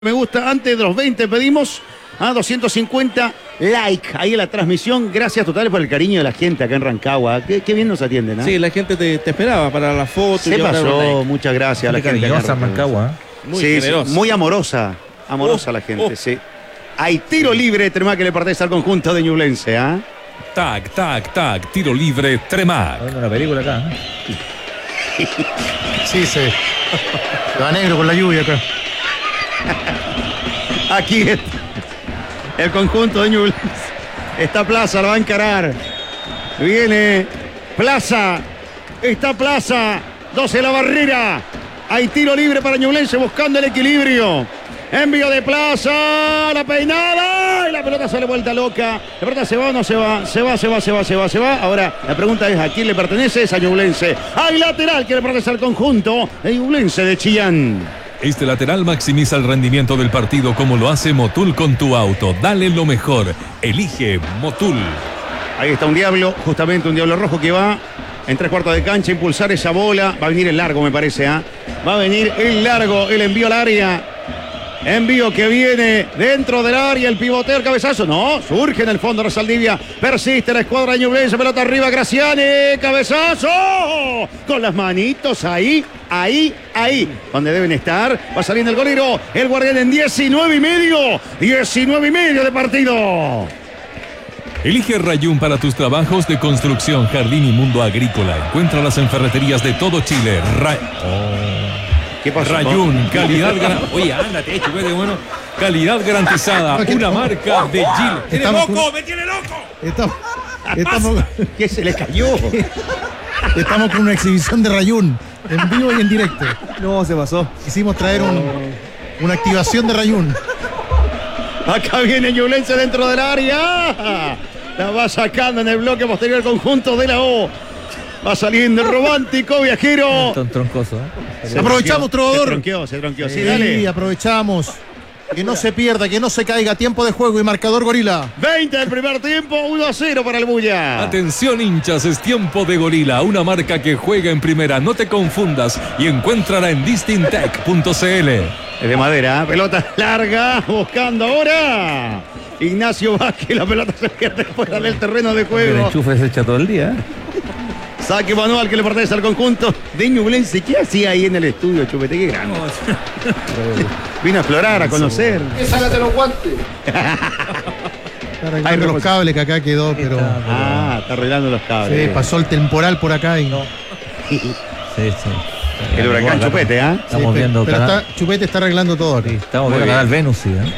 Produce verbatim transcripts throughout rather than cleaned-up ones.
Me gusta, antes de los veinte pedimos a doscientos cincuenta like ahí en la transmisión. Gracias totales por el cariño de la gente acá en Rancagua. Qué, qué bien nos atienden, ¿eh? Sí, la gente te, te esperaba para la foto. Se pasó, like. Muchas gracias a la gente. Cariñosa en Rancagua. Muy sí, sí, muy amorosa. Amorosa oh, la gente, oh. sí. Hay tiro libre, Tremac, que le pertenece al conjunto de Ñublense, ¿ah? ¿eh? Tac, tac, tac, tiro libre, Tremac. Hay una película acá, ¿eh? Sí, se, se va negro con la lluvia acá. Aquí está el conjunto de Ñublense. Está Plaza, la va a encarar. Viene Plaza. Está Plaza. doce la barrera. Hay tiro libre para Ñublense buscando el equilibrio. Envío de Plaza. La peinada. Y la pelota sale vuelta loca. La pelota se va o no se va. Se va, se va, se va, se va, se va. Ahora la pregunta es: ¿a quién le pertenece? Es a Ñublense. Hay lateral que le pertenece al conjunto de Ñublense de Chillán. Este lateral maximiza el rendimiento del partido como lo hace Motul con tu auto. Dale lo mejor. Elige Motul. Ahí está un diablo, justamente un diablo rojo que va en tres cuartos de cancha a impulsar esa bola. Va a venir el largo, me parece, ¿eh? Va a venir el largo, el envío al área. Envío que viene dentro del área, el pivoteo, el cabezazo. No, surge en el fondo Saldivia. Persiste la escuadra de Ñublense, pelota arriba, Graciani, cabezazo. Con las manitos ahí, ahí, ahí. Donde deben estar. Va saliendo el golero, el guardián en diecinueve y medio. diecinueve y medio de partido. Elige Rayún para tus trabajos de construcción, jardín y mundo agrícola. Encuéntralas en ferreterías de todo Chile. Ra oh. ¿Qué pasó? Rayún, calidad garantizada. Oye, ándate, chupete, bueno. Calidad garantizada. Una marca de Chile. ¡Tiene loco! Con... ¡Me tiene loco! Estamos, estamos... ¿Qué se le cayó? Estamos con una exhibición de Rayún en vivo y en directo. No, se pasó. Quisimos traer un, una activación de Rayún. Acá viene Ñublense dentro del área. La va sacando en el bloque posterior conjunto de la O. Va saliendo el romántico viajero. Tan troncoso, ¿eh? Se aprovechamos, trovador. Se tronqueó, se tronqueó. Sí, sí, dale. Aprovechamos. Que no se pierda, que no se caiga. Tiempo de juego y marcador Gorila. veinte del primer tiempo, uno a cero para el Bulla. Atención, hinchas, es tiempo de Gorila, una marca que juega en primera. No te confundas y encuéntrala en distintec punto cl. Es de madera, pelota larga, buscando ahora. Ignacio Vázquez, la pelota se pierde fuera del terreno de juego. El enchufe se echa todo el día, ¿eh? Saque manual que le pertenece al conjunto de Ñublense. ¿Qué hacía ahí en el estudio, Chupete? Qué grande. Vino a explorar, a conocer. ¡Sácate los guantes! Está arreglando los cables que acá quedó, pero... Ah, está arreglando los cables. Sí, pasó el temporal por acá y... No. Sí, sí. El huracán Chupete, ¿ah? ¿eh? Estamos sí, viendo... Pero canal... está, Chupete está arreglando todo aquí. Sí, estamos viendo Canal Venus, sí, ¿eh?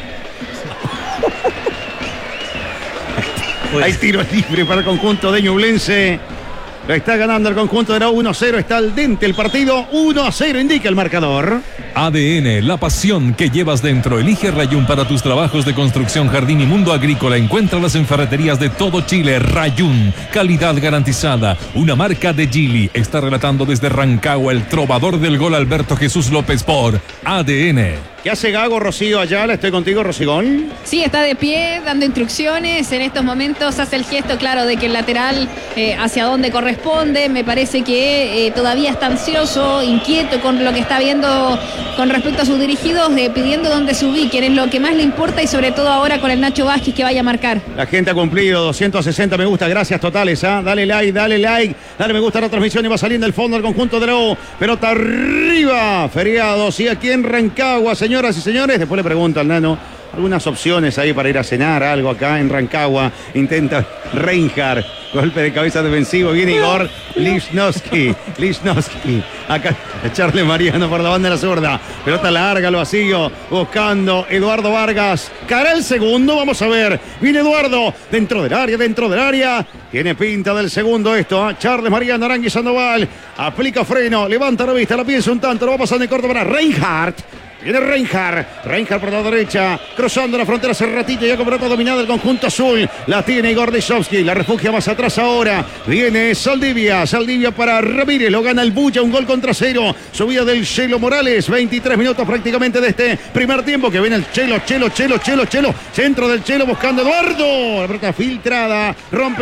Hay tiro libre para el conjunto de Ñublense. Lo está ganando el conjunto de la uno a cero. Está al dente el partido. uno a cero indica el marcador. A D N, la pasión que llevas dentro. Elige Rayún para tus trabajos de construcción, jardín y mundo agrícola. Encuéntralas en ferreterías de todo Chile. Rayún, calidad garantizada. Una marca de Gili. Está relatando desde Rancagua el trovador del gol Alberto Jesús López por A D N. ¿Qué hace Gago, Rocío Ayala? Estoy contigo, Rosigón. Sí, está de pie, dando instrucciones. En estos momentos hace el gesto, claro, de que el lateral eh, hacia donde corresponde. Me parece que eh, todavía está ansioso, inquieto con lo que está viendo con respecto a sus dirigidos, eh, pidiendo dónde se ubiquen, es lo que más le importa y sobre todo ahora con el Nacho Vázquez que vaya a marcar. La gente ha cumplido doscientos sesenta me gusta, gracias totales, ¿ah? ¿eh? Dale like, dale like, dale me gusta a la transmisión y va saliendo el fondo del conjunto de la O. Pelota arriba, feriado, sí, aquí en Rancagua, señoras y señores. Después le pregunto al Nano algunas opciones ahí para ir a cenar, algo acá en Rancagua. Intenta Reinhardt, golpe de cabeza defensivo, viene Igor Lichnowsky, Lichnowsky, acá Charles Mariano por la banda de la zurda, pelota larga al vacío, buscando Eduardo Vargas, cara el segundo, vamos a ver, viene Eduardo, dentro del área, dentro del área, tiene pinta del segundo esto, ¿eh? Charles Mariano, Arangui Sandoval, aplica freno, levanta la vista, la piensa un tanto, lo va pasando en corto para Reinhardt. Viene Reinhardt, Reinhardt por la derecha, cruzando la frontera hace ratito, ya con pelota dominada el conjunto azul. La tiene Igor Lichnowsky, la refugia más atrás ahora. Viene Saldivia, Saldivia para Ramírez, lo gana el Bulla, un gol contra cero. Subida del Chelo Morales, veintitrés minutos prácticamente de este primer tiempo. Que viene el Chelo, Chelo, Chelo, Chelo, Chelo. Centro del Chelo buscando Eduardo. La pelota filtrada, rompen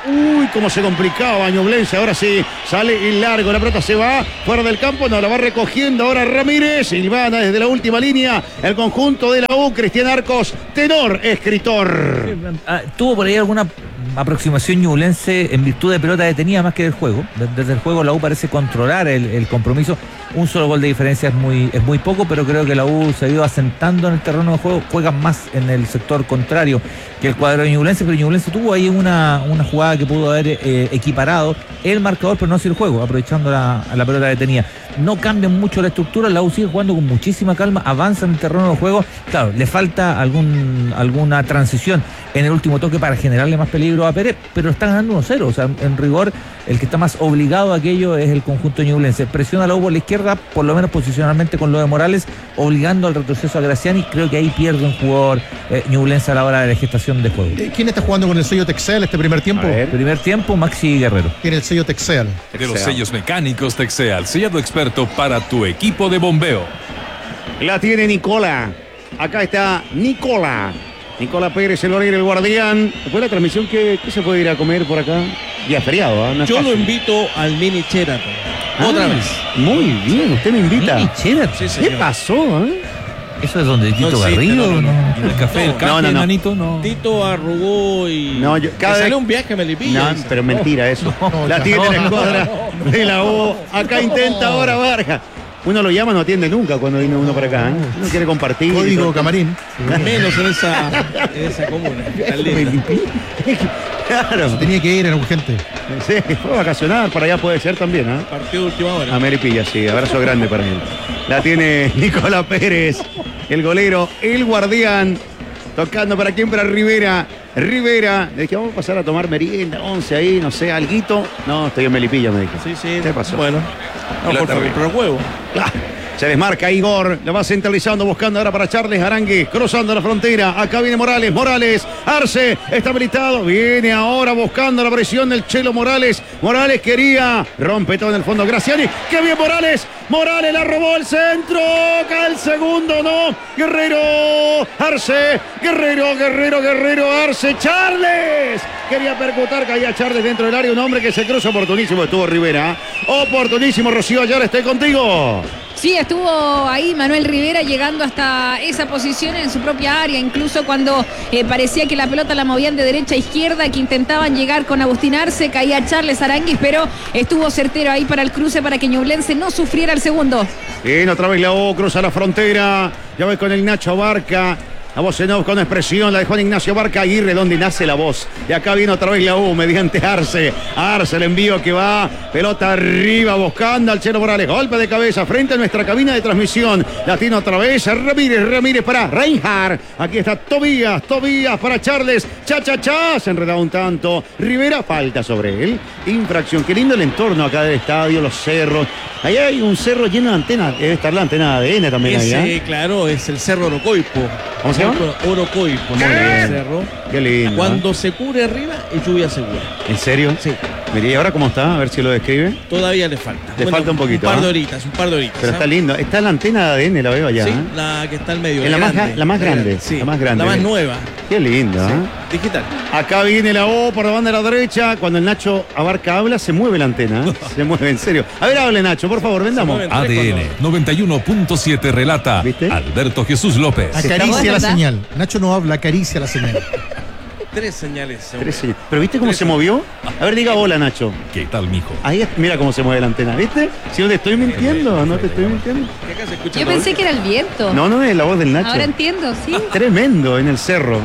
Uy, cómo se complicaba Ñublense. Ahora sí, sale el largo. La pelota se va fuera del campo. No, la va recogiendo ahora Ramírez. Silvana desde la última línea. El conjunto de la U. Cristian Arcos, tenor, escritor. Ah, tuvo por ahí alguna aproximación ñublense en virtud de pelota detenida más que del juego. Desde el juego la U parece controlar el, el compromiso. Un solo gol de diferencia es muy, es muy poco, pero creo que la U se ha ido asentando en el terreno de juego. Juega más en el sector contrario que el cuadro de Ñublense, pero Ñublense tuvo ahí una, una jugada que pudo haber eh, equiparado el marcador, pero no así el juego, aprovechando la, la pelota detenida. No cambia mucho la estructura, la U sigue jugando con muchísima calma, avanza en el terreno de juego. Claro, le falta algún, alguna transición en el último toque para generarle más peligro a Pérez, pero está ganando uno cero. O sea, en rigor, el que está más obligado a aquello es el conjunto ñublense. Presiona a la U por la izquierda, por lo menos posicionalmente con lo de Morales, obligando al retroceso a Graciani. Creo que ahí pierde un jugador eh, ñublense a la hora de la gestación de juego. ¿Quién está jugando con el sello Texel este primer tiempo? Primer tiempo, Maxi Guerrero. Tiene el sello Texel. De los sellos mecánicos Texeal, sellado experto para tu equipo de bombeo. La tiene Nicola. Acá está Nicola. Nicola Pérez, el horario del guardián. Después de la transmisión, ¿qué, qué se puede ir a comer por acá? Día feriado, ¿eh? No es Yo lo fácil. invito al mini Sheraton. Ah, Otra vez. Muy bien, usted me invita. Mini Sheraton. Sí, ¿Qué señor. pasó? ¿Eh? ¿Eso es donde Tito existe, Garrido? no, no, no. ¿no? ¿Y el café del No, café, no, no. Nanito? No. Tito arrugó y. No, yo- cada le vez- salió un viaje a Melipilla. No, dice. pero mentira eso. La tiene la escuadra de la U. Acá intenta ahora Vargas. Uno lo llama, no atiende nunca cuando viene uno para acá. ¿eh? Uno quiere compartir. Código Camarín. Menos en esa, en esa comuna. Tan linda. Claro. Tenía que ir, era urgente. Sí, fue a vacacionar, para allá puede ser también, ¿ah? Partido de última hora. A Melipilla, sí, abrazo grande para él. La tiene Nicolás Pérez, el golero, el guardián. Tocando para quién, para Rivera. Rivera, le dije, vamos a pasar a tomar merienda, once ahí, no sé, alguito. No, estoy en Melipilla, me dijo. Sí, sí. ¿Qué pasó? Bueno. No, La por favor, terrible. pero huevo. Ah, se desmarca Igor, la va centralizando, buscando ahora para Charles Arangue, cruzando la frontera. Acá viene Morales, Morales, Arce, está habilitado. Viene ahora buscando la presión del Chelo Morales. Morales quería, rompe todo en el fondo. Graciani, qué bien Morales. Morales la robó el centro. Cae el segundo, no. Guerrero, Arce, Guerrero, Guerrero, Guerrero, Arce, Charles. Quería percutar, caía Charles dentro del área. Un hombre que se cruza oportunísimo. Estuvo Rivera. Oportunísimo, Rocío. Ahora estoy contigo. Sí, estuvo ahí Manuel Rivera llegando hasta esa posición en su propia área, incluso cuando eh, parecía que la pelota la movían de derecha a izquierda, que intentaban llegar con Agustín Arce, caía Charles Aranguis, pero estuvo certero ahí para el cruce para que Ñublense no sufriera el segundo. Bien, otra vez la O, cruza la frontera. Ya ves con el Nacho Barca. La voz en off con expresión, la de Juan Ignacio Barca Aguirre, donde nace la voz. Y acá viene otra vez la U, mediante Arce. Arce, el envío que va, pelota arriba, buscando al Chelo Morales. Golpe de cabeza frente a nuestra cabina de transmisión. La tiene otra vez Ramírez, Ramírez para Reinhardt. Aquí está Tobías, Tobías para Charles. Cha, cha, cha, se enredaba un tanto. Rivera, falta sobre él. Infracción, qué lindo el entorno acá del estadio, los cerros. Ahí hay un cerro lleno de antenas. Debe estar la antena de A D N también ahí, Ese, ¿eh? claro, es el Cerro Orocoipo. ¿Cómo se llama? Orocoipo, Muy ¿no? bien. El cerro. Qué lindo. ¿eh? Cuando se cubre arriba es lluvia segura. ¿En serio? Sí. Mire, ¿y ahora cómo está? A ver si lo describe. Todavía le falta. Le falta un poquito, Un par de ¿ah? horitas, un par de horitas. Pero ¿ah? está lindo. Está la antena de A D N, la veo allá. Sí, ¿eh? la que está al medio. Es la más grande. gra- la más grande, Sí, la más grande. La más nueva. Qué lindo, Sí, ¿eh? digital. Acá viene la O por la banda de la derecha. Cuando el Nacho Abarca habla, se mueve la antena. ¿eh? Se mueve, en serio. A ver, hable Nacho, por favor, vendamos. mueve. A D N noventa y uno punto siete relata ¿Viste? Alberto Jesús López. Acaricia la ¿verdad? señal. Nacho no habla, acaricia la señal. Tres señales. seguro. Tres, sí. Pero ¿viste cómo se movió? A ver, diga hola, Nacho. ¿Qué tal, mijo? Ahí, es- mira cómo se mueve la antena, ¿viste? Si no te estoy mintiendo, no te estoy mintiendo. Que acá se escucha Yo todo. pensé que era el viento. No, no es la voz del Nacho. Ahora entiendo, sí. Tremendo en el cerro.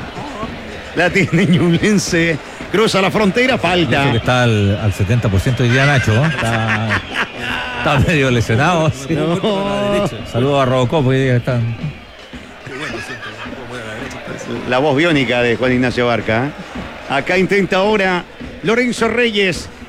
La tiene Ñublense. Cruza la frontera, Creo que falta. está al, al setenta por ciento hoy día Nacho, ¿no? Está, está medio lesionado. Sí. No. Saludos a Robocop, hoy día están. La voz biónica de Juan Ignacio Barca. ¿eh? Acá intenta ahora Lorenzo Reyes.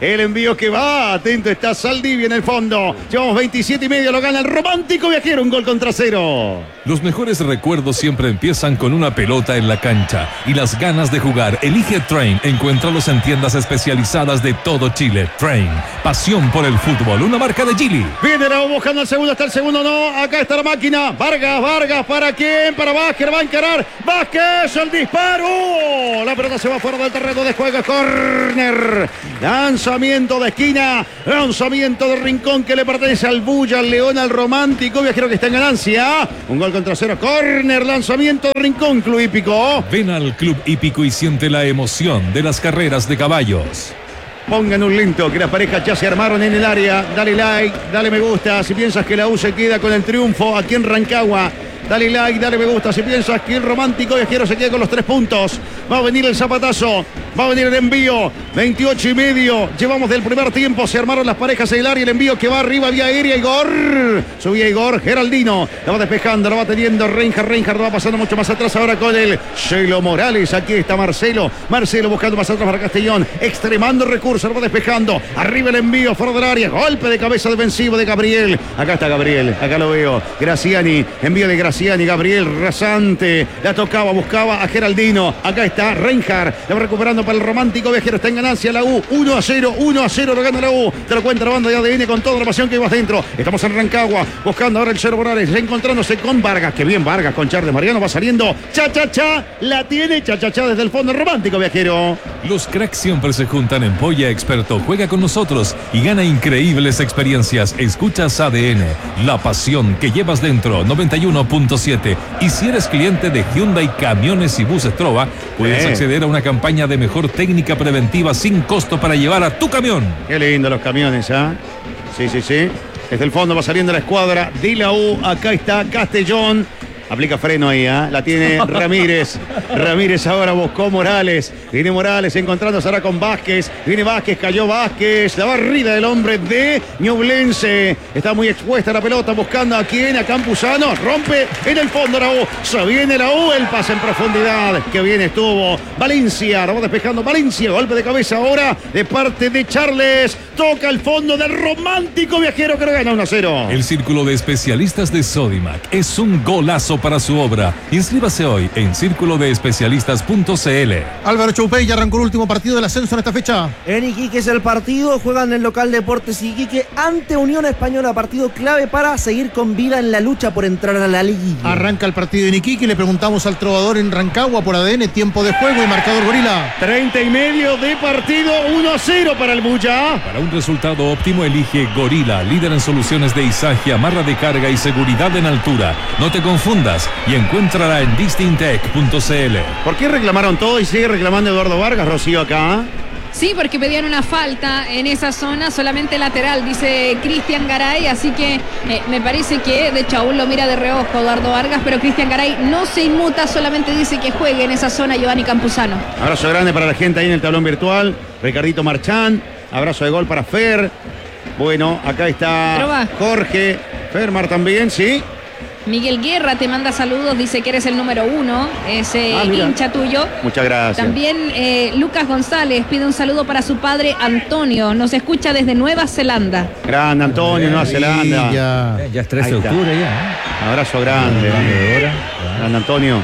El envío que va. Atento está Saldivia en el fondo. Llevamos veintisiete y medio. Lo gana el Romántico Viajero. Un gol contra cero. Los mejores recuerdos siempre empiezan con una pelota en la cancha y las ganas de jugar. Elige Train. Encuéntralos en tiendas especializadas de todo Chile. Train. Pasión por el fútbol. Una marca de Gili. Viene Raúl buscando al segundo. Hasta el segundo no. Acá está la máquina. Vargas, Vargas. ¿Para quién? Para Vázquez. Va a encarar. Vázquez. El disparo. La pelota se va fuera del terreno de juego. Córner. Lanzamiento de esquina. Lanzamiento de rincón que le pertenece al Bulla, al León, al Romántico Viajero que está en ganancia. Un gol contra cero. Córner. Lanzamiento de rincón. Club Hípico. Ven al Club Hípico y siente la emoción de las carreras de caballos. Pongan un lento, que las parejas ya se armaron en el área. Dale like, dale me gusta. Si piensas que la U se queda con el triunfo aquí en Rancagua, dale like, dale me gusta. Si piensas que el Romántico Viajero se queda con los tres puntos, va a venir el zapatazo, va a venir el envío. veintiocho y medio. Llevamos del primer tiempo. Se armaron las parejas en el área. El envío que va arriba, vía aérea. Igor. Subía Igor. Geraldino. La va despejando. La va teniendo Reinhard. Reinhard va pasando mucho más atrás ahora con el Chelo Morales. Aquí está Marcelo. Marcelo buscando más atrás para Castellón. Extremando recursos. La va despejando. Arriba el envío. Fuera del área. Golpe de cabeza defensivo de Gabriel. Acá está Gabriel. Acá lo veo. Graciani. Envío de Graciani. Gabriel rasante. La tocaba. Buscaba a Geraldino. Acá está Reinhard. La va recuperando para el Romántico Viajero. Está en ganancia la U. uno a cero. uno a cero lo gana la U. Te lo cuenta la banda de A D N con toda la pasión que ibas dentro. Estamos en Rancagua. Buscando ahora el Chelo Morales. Encontrándose con Vargas. Que bien Vargas con Charles Mariano. Va saliendo. Cha, cha, cha. La tiene. Cha, cha, cha desde el fondo. Romántico Viajero. Los cracks siempre se juntan en Polla Experto. Juega con nosotros y gana increíbles experiencias. Escuchas A D N. La pasión que llevas dentro. noventa y uno punto siete. Y si eres cliente de Hyundai Camiones y Buses Trova, puedes eh. acceder a una campaña de mejor técnica preventiva sin costo para llevar a tu camión. Qué lindo los camiones, ¿ah? Sí, sí, sí. Desde el fondo va saliendo la escuadra de la U. Acá está Castellón. Aplica freno ahí, ¿eh? La tiene Ramírez. Ramírez ahora buscó Morales. Viene Morales encontrándose ahora con Vázquez. Viene Vázquez, cayó Vázquez. La barrida del hombre de Ñublense. Está muy expuesta la pelota buscando a quién, a Campuzano. Rompe en el fondo la U. Se viene la U. El pase en profundidad. Que bien estuvo. Valencia. Lo va despejando Valencia. Golpe de cabeza ahora de parte de Charles. Toca el fondo del Romántico Viajero que lo gana uno a cero. El círculo de especialistas de Sodimac es un golazo para su obra. Inscríbase hoy en círculo de especialistas punto c l. Álvaro Choupey ya arrancó el último partido del ascenso en esta fecha. En Iquique es el partido, juegan en el local Deportes Iquique ante Unión Española, partido clave para seguir con vida en la lucha por entrar a la liguilla. Arranca el partido en Iquique, le preguntamos al trovador en Rancagua por A D N, tiempo de juego y marcador Gorila. treinta y medio de partido, uno a cero para el Bulla. Para un resultado óptimo elige Gorila, líder en soluciones de izaje, amarra de carga y seguridad en altura. No te confundas y encuéntrala en distintec punto c l. ¿Por qué reclamaron todo y sigue reclamando Eduardo Vargas, Rocío, acá? Sí, porque pedían una falta en esa zona, solamente lateral, dice Cristian Garay, así que eh, me parece que, de hecho, aún lo mira de reojo Eduardo Vargas, pero Cristian Garay no se inmuta, solamente dice que juegue en esa zona Giovanni Campuzano. Abrazo grande para la gente ahí en el tablón virtual. Ricardito Marchán, abrazo de gol para Fer. Bueno, acá está Trova. Jorge, Fermar también, ¿sí? Miguel Guerra te manda saludos, dice que eres el número uno, ese Ah, mira. hincha tuyo. Muchas gracias. También eh, Lucas González pide un saludo para su padre Antonio, nos escucha desde Nueva Zelanda. Grande Antonio, Nueva Zelanda. Ya. Ya es trece de Ahí está. octubre ya. ¿eh? Abrazo grande. De hora. Grande Antonio.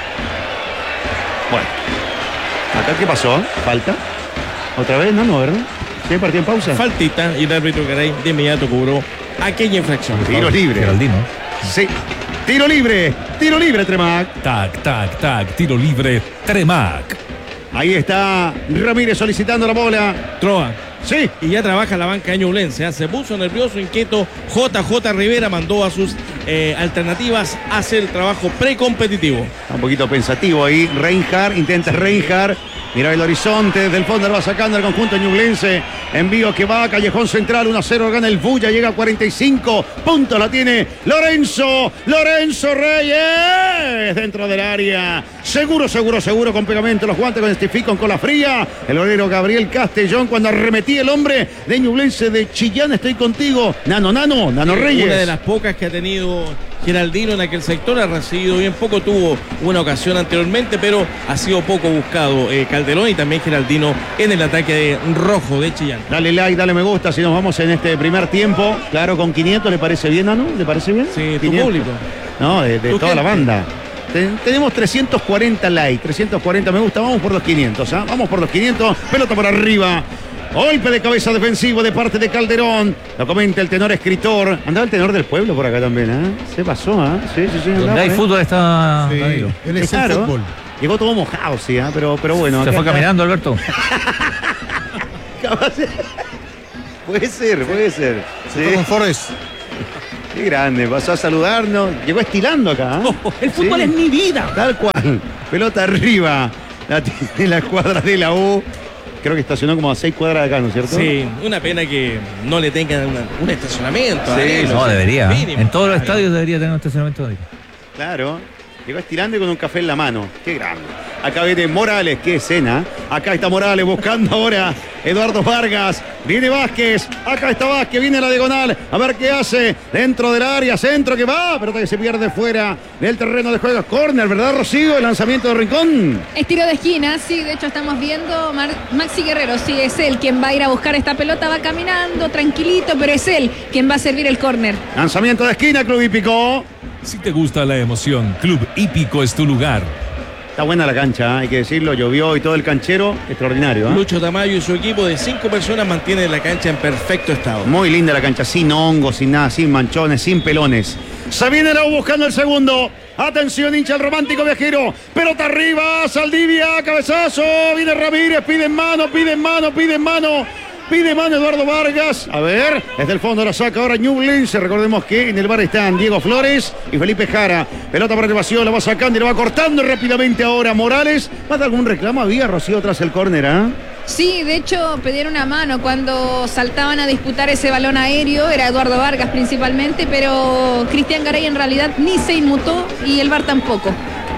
Bueno. ¿Acá qué pasó? ¿Falta? ¿Otra vez? No, no, ¿verdad? ¿Sí, partido en pausa? Faltita y el árbitro Garay de inmediato cobró aquella infracción. Tiro libre. Geraldino. Sí. Tiro libre. Tiro libre, Tremac. Tac, tac, tac, tiro libre, Tremac. Ahí está Ramírez solicitando la bola. Trova. Sí. Y ya trabaja la banca de Ñublense. ¿eh? Se puso nervioso, inquieto. J J Rivera mandó a sus eh, alternativas a hacer el trabajo precompetitivo. Está un poquito pensativo ahí. Reinhard, intenta Reinhard. Mira el horizonte, desde el fondo lo va sacando el conjunto ñublense. Envío que va a Callejón Central, uno a cero, gana el Bulla, llega a cuarenta y cinco puntos, la tiene Lorenzo, Lorenzo Reyes. Valdés dentro del área. Seguro, seguro, seguro, con pegamento, los guantes con Estificon, con la fría. El obrero Gabriel Castellón cuando arremetía el hombre de Ñublense de Chillán. Estoy contigo. Nano, Nano, Nano Reyes. Una de las pocas que ha tenido Geraldino en aquel sector, ha recibido bien poco, tuvo una ocasión anteriormente, pero ha sido poco buscado eh, Calderón y también Geraldino en el ataque de rojo de Chillán. Dale like, dale me gusta si nos vamos en este primer tiempo. Claro, con quinientos, ¿le parece bien, Nano? ¿Le parece bien? Sí, tu quinientos. público. No, de, de Tu toda gente. la banda. Ten- tenemos trescientos cuarenta likes, trescientos cuarenta me gusta. Vamos por los quinientos, ¿ah? Vamos por los quinientos. Pelota por arriba. Golpe de cabeza defensivo de parte de Calderón. Lo comenta el tenor escritor. Andaba el tenor del pueblo por acá también, ¿eh? Se pasó, ¿ah? Sí, sí, sí. andaba Donde hay por ahí. fútbol está Sí, Danilo. él es Claro. el fútbol. Llegó todo mojado, sí, ¿ah? pero, pero bueno. Se acá fue está. caminando, Alberto. Puede ser, puede ser. Se fue con Forrest. Qué grande, pasó a saludarnos. Llegó estilando acá. ¿eh? El fútbol Sí. es mi vida. Tal cual. Pelota arriba. La tiene la escuadra de la U. Creo que estacionó como a seis cuadras de acá, ¿no es cierto? Sí, una pena que no le tengan una- un estacionamiento. a Sí, Danilo. No, debería. ¿eh? Mínimo. En todos los estadios debería tener un estacionamiento de ahí. Claro. Llegó estirando y con un café en la mano. Qué grande. Acá viene Morales, qué escena. Acá está Morales buscando ahora Eduardo Vargas. Viene Vázquez. Acá está Vázquez. Viene la diagonal. A ver qué hace. Dentro del área. Centro que va. Pelota que se pierde fuera del terreno de juego. Corner, ¿verdad, Rocío? El lanzamiento de Rincón. Es tiro de esquina, sí, de hecho estamos viendo Mar- Maxi Guerrero, sí, es él quien va a ir a buscar esta pelota, va caminando tranquilito, pero es él quien va a servir el córner. Lanzamiento de esquina, Club Hípico. Si te gusta la emoción, Club Hípico es tu lugar. Está buena la cancha, ¿eh? Hay que decirlo. Llovió y todo el canchero. Extraordinario, ¿eh? Lucho Tamayo y su equipo de cinco personas mantienen la cancha en perfecto estado. Muy linda la cancha, sin hongos, sin nada, sin manchones, sin pelones. Se viene la U buscando el segundo. Atención, hincha el romántico viajero. Pelota arriba, Saldivia, cabezazo. Viene Ramírez, pide en mano, pide en mano, pide en mano. Pide mano Eduardo Vargas. A ver, desde el fondo la saca ahora Ñublense. Recordemos que en el bar están Diego Flores y Felipe Jara. Pelota para elevación, la va sacando y la va cortando rápidamente ahora Morales. ¿Más de algún reclamo había, Rocío, tras el córner, ah? Sí, de hecho pidieron una mano cuando saltaban a disputar ese balón aéreo, era Eduardo Vargas principalmente, pero Cristian Garay en realidad ni se inmutó y el V A R tampoco.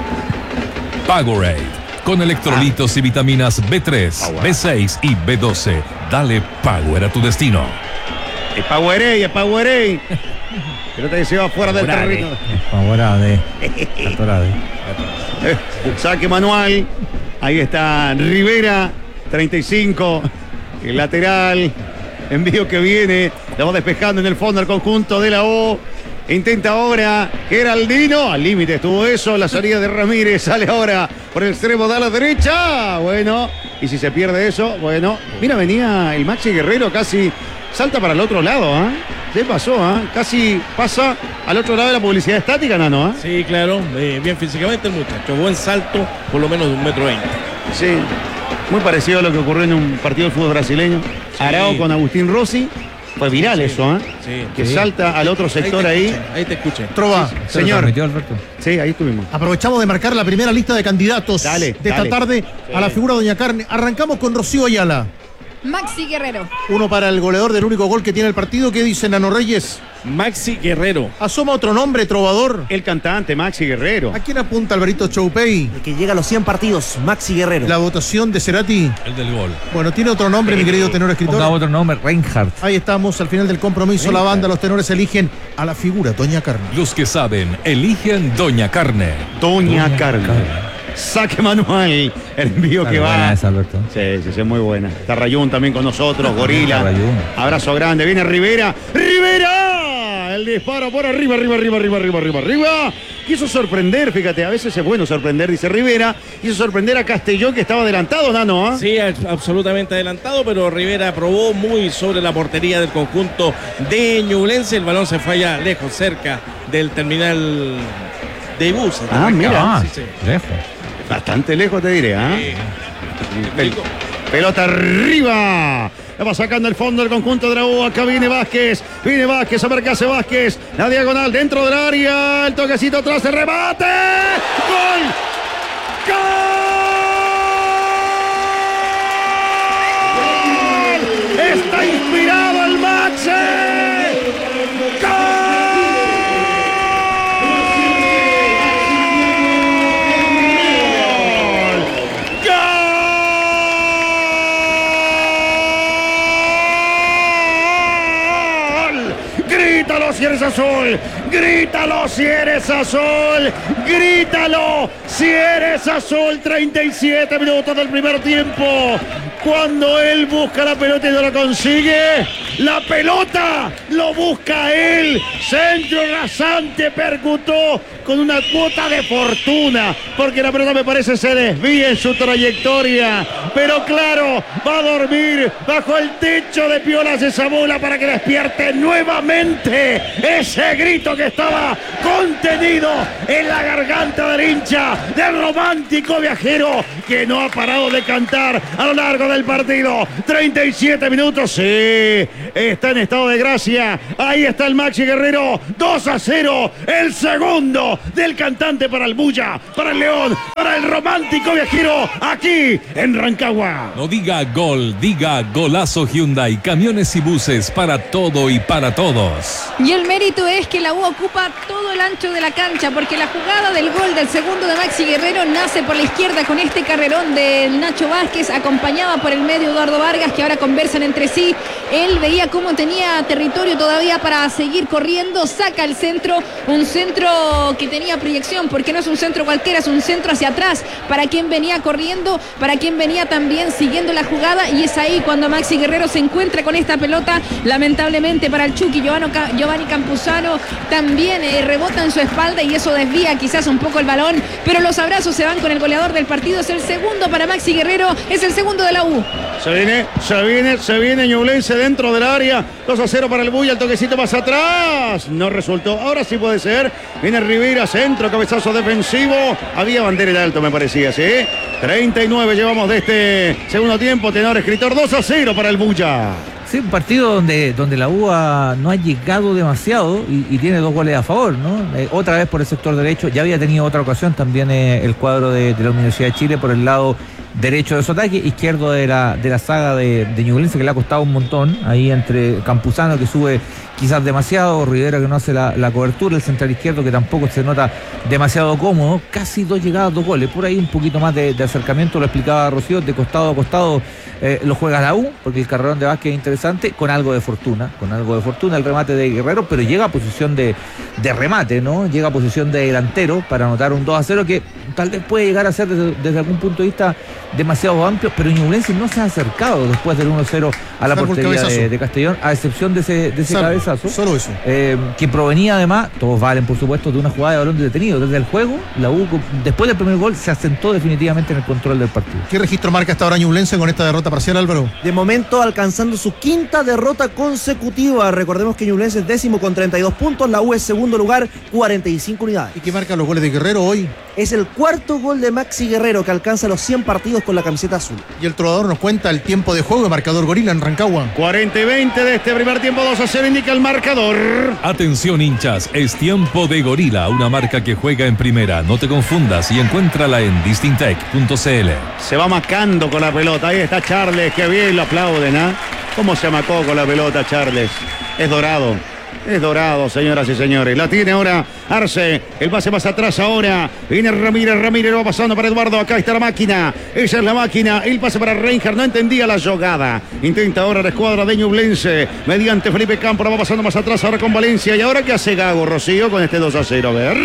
Powerade. Con electrolitos y vitaminas B tres, B seis y B doce. Dale power a tu destino. Es Powerade, es Powerade. Pelota que se va fuera del terreno. Favorable. Atorade. Eh, Saque manual. Ahí está Rivera, treinta y cinco. El lateral. Envío que viene. La va despejando en el fondo el conjunto de la O. Intenta ahora Geraldino. Al límite estuvo eso. La salida de Ramírez. Sale ahora por el extremo de la derecha. Bueno. Y si se pierde eso, bueno. Mira, venía el Maxi Guerrero casi. Salta para el otro lado, ¿ah? ¿eh? Se pasó, ¿ah? ¿eh? Casi pasa al otro lado de la publicidad estática, Nano, ¿ah? ¿eh? Sí, claro, eh, bien físicamente el muchacho. Buen salto, por lo menos de un metro veinte. Sí. Muy parecido a lo que ocurrió en un partido de fútbol brasileño. Sí. Arao con Agustín Rossi. Fue viral Sí, eso, ¿eh? sí. Que Sí. salta al otro sector ahí. ahí. te escuché, Ahí te escuché. Trova. ¿Se lo Señor. transmitió, Alberto? Sí, ahí estuvimos. Aprovechamos de marcar la primera lista de candidatos Dale, de esta dale. tarde a la figura Doña Carne. Arrancamos con Rocío Ayala. Maxi Guerrero. Uno para el goleador del único gol que tiene el partido. ¿Qué dice Nano Reyes? Maxi Guerrero. Asoma otro nombre, trovador. El cantante Maxi Guerrero. ¿A quién apunta Alberito Choupey? El que llega a los cien partidos, Maxi Guerrero. La votación de Cerati. El del gol. Bueno, tiene otro nombre, mi querido tenor Ponga escritor. otro nombre, Reinhardt. Ahí estamos, al final del compromiso, la banda, los tenores eligen a la figura Doña Carne. Los que saben, eligen Doña Carne. Doña Carmen. Saque manual. El envío Está que buena va. esa, Alberto. Sí, sí, sí, muy buena. Está Rayún también con nosotros, Gorila. Rayún. Abrazo grande. Viene Rivera. ¡Rivera! El disparo por arriba, arriba, arriba, arriba, arriba, arriba, arriba. Quiso sorprender, fíjate, a veces es bueno sorprender, dice Rivera. Quiso sorprender a Castellón, que estaba adelantado, Nano, ¿ah? Sí, a- absolutamente adelantado, pero Rivera probó muy sobre la portería del conjunto de Ñublense. El balón se falla lejos, cerca del terminal de buses. de Ah, Rancagua. mira. Ah, Sí, sí. lejos. Bastante lejos, te diré, ¿ah? Sí. Pel- Pelota arriba. La va sacando el fondo del conjunto de la U. Acá viene Vázquez. Viene Vázquez. A ver qué hace Vázquez. La diagonal dentro del área. El toquecito atrás. El remate. ¡Gol! ¡Gol! Está inspirado el Maxi. ¡Gol! eres azul. Grítalo si eres azul. Grítalo si eres azul. treinta y siete minutos del primer tiempo. Cuando él busca la pelota y no la consigue, la pelota lo busca él. Centro rasante, percutó con una cuota de fortuna, porque la pelota me parece se desvía en su trayectoria. Pero claro, va a dormir bajo el techo de Piolas de Zamula para que despierte nuevamente ese grito que estaba contenido en la garganta del hincha, del romántico viajero que no ha parado de cantar a lo largo del partido. treinta y siete minutos, sí, está en estado de gracia. Ahí está el Maxi Guerrero, dos a cero, el segundo del cantante para el Bulla, para el León, para el romántico viajero aquí en Rancagua. No diga gol, diga golazo Hyundai, camiones y buses para todo y para todos. Y el mérito es que la U ocupa todo el ancho de la cancha, porque la jugada del gol del segundo de Maxi Guerrero nace por la izquierda con este carrerón de Nacho Vázquez, acompañada por el medio Eduardo Vargas, que ahora conversan entre sí. Él veía cómo tenía territorio todavía para seguir corriendo, saca el centro, un centro que tenía proyección, porque no es un centro cualquiera, es un centro hacia atrás, para quien venía corriendo, para quien venía también siguiendo la jugada, y es ahí cuando Maxi Guerrero se encuentra con esta pelota, lamentablemente para el Chucky. Giovanni Campuzano también eh, rebota en su espalda y eso desvía quizás un poco el balón, pero los abrazos se van con el goleador del partido. Es el segundo para Maxi Guerrero, es el segundo de la U. Se viene, se viene, se viene Ñublense dentro del área. dos a cero para el Bulla, el toquecito más atrás. No resultó, ahora sí puede ser. Viene Rivera, centro, cabezazo defensivo. Había bandera en alto, me parecía, ¿sí? treinta y nueve llevamos de este segundo tiempo. Tenor escritor, dos a cero para el Bulla. Sí, un partido donde, donde la U ha, no ha llegado demasiado y, y tiene dos goles a favor, ¿no? Eh, otra vez por el sector derecho, ya había tenido otra ocasión también eh, el cuadro de, de la Universidad de Chile por el lado derecho de su ataque, izquierdo de la, de la saga de, de Ñublense, que le ha costado un montón, ahí entre Campuzano, que sube quizás demasiado, Rivera, que no hace la, la cobertura, el central izquierdo, que tampoco se nota demasiado cómodo, casi dos llegadas, dos goles, por ahí un poquito más de, de acercamiento, lo explicaba Rocío, de costado a costado eh, lo juega la U, porque el carrerón de Vázquez es interesante, con algo de fortuna, con algo de fortuna el remate de Guerrero, pero llega a posición de, de remate, ¿no? Llega a posición de delantero para anotar un dos a cero que tal vez puede llegar a ser desde, desde algún punto de vista demasiado amplio, pero Ñublense no se ha acercado después del uno cero a la Salvo portería de, de Castellón, a excepción de ese, de ese Salvo, cabezazo. Solo eso. Eh, que provenía además, todos valen por supuesto, de una jugada de balón detenido. Desde el juego, la U, después del primer gol, se asentó definitivamente en el control del partido. ¿Qué registro marca hasta ahora Ñublense con esta derrota parcial, Álvaro? De momento alcanzando su quinta derrota consecutiva. Recordemos que Ñublense es décimo con treinta y dos puntos, la U es segundo lugar, cuarenta y cinco unidades. ¿Y qué marcan los goles de Guerrero hoy? Es el cuarto gol de Maxi Guerrero, que alcanza los cien partidos con la camiseta azul. Y el trovador nos cuenta el tiempo de juego de marcador Gorila en Rancagua. cuarenta y veinte de este primer tiempo, dos a cero indica el marcador. Atención hinchas, es tiempo de Gorila, una marca que juega en primera. No te confundas y encuéntrala en distintec punto c l. Se va macando con la pelota. Ahí está Charles, que bien lo aplauden, ¿ah? ¿Cómo se amacó con la pelota Charles? Es dorado. Es dorado, señoras y señores. La tiene ahora Arce. El pase más atrás ahora. Viene Ramírez. Ramírez lo va pasando para Eduardo. Acá está la máquina. Esa es la máquina. El pase para Reinhardt. No entendía la jugada. Intenta ahora la escuadra de Ñublense. Mediante Felipe Campo. La va pasando más atrás ahora con Valencia. ¿Y ahora qué hace Gago, Rocío, con este dos a cero? A ver.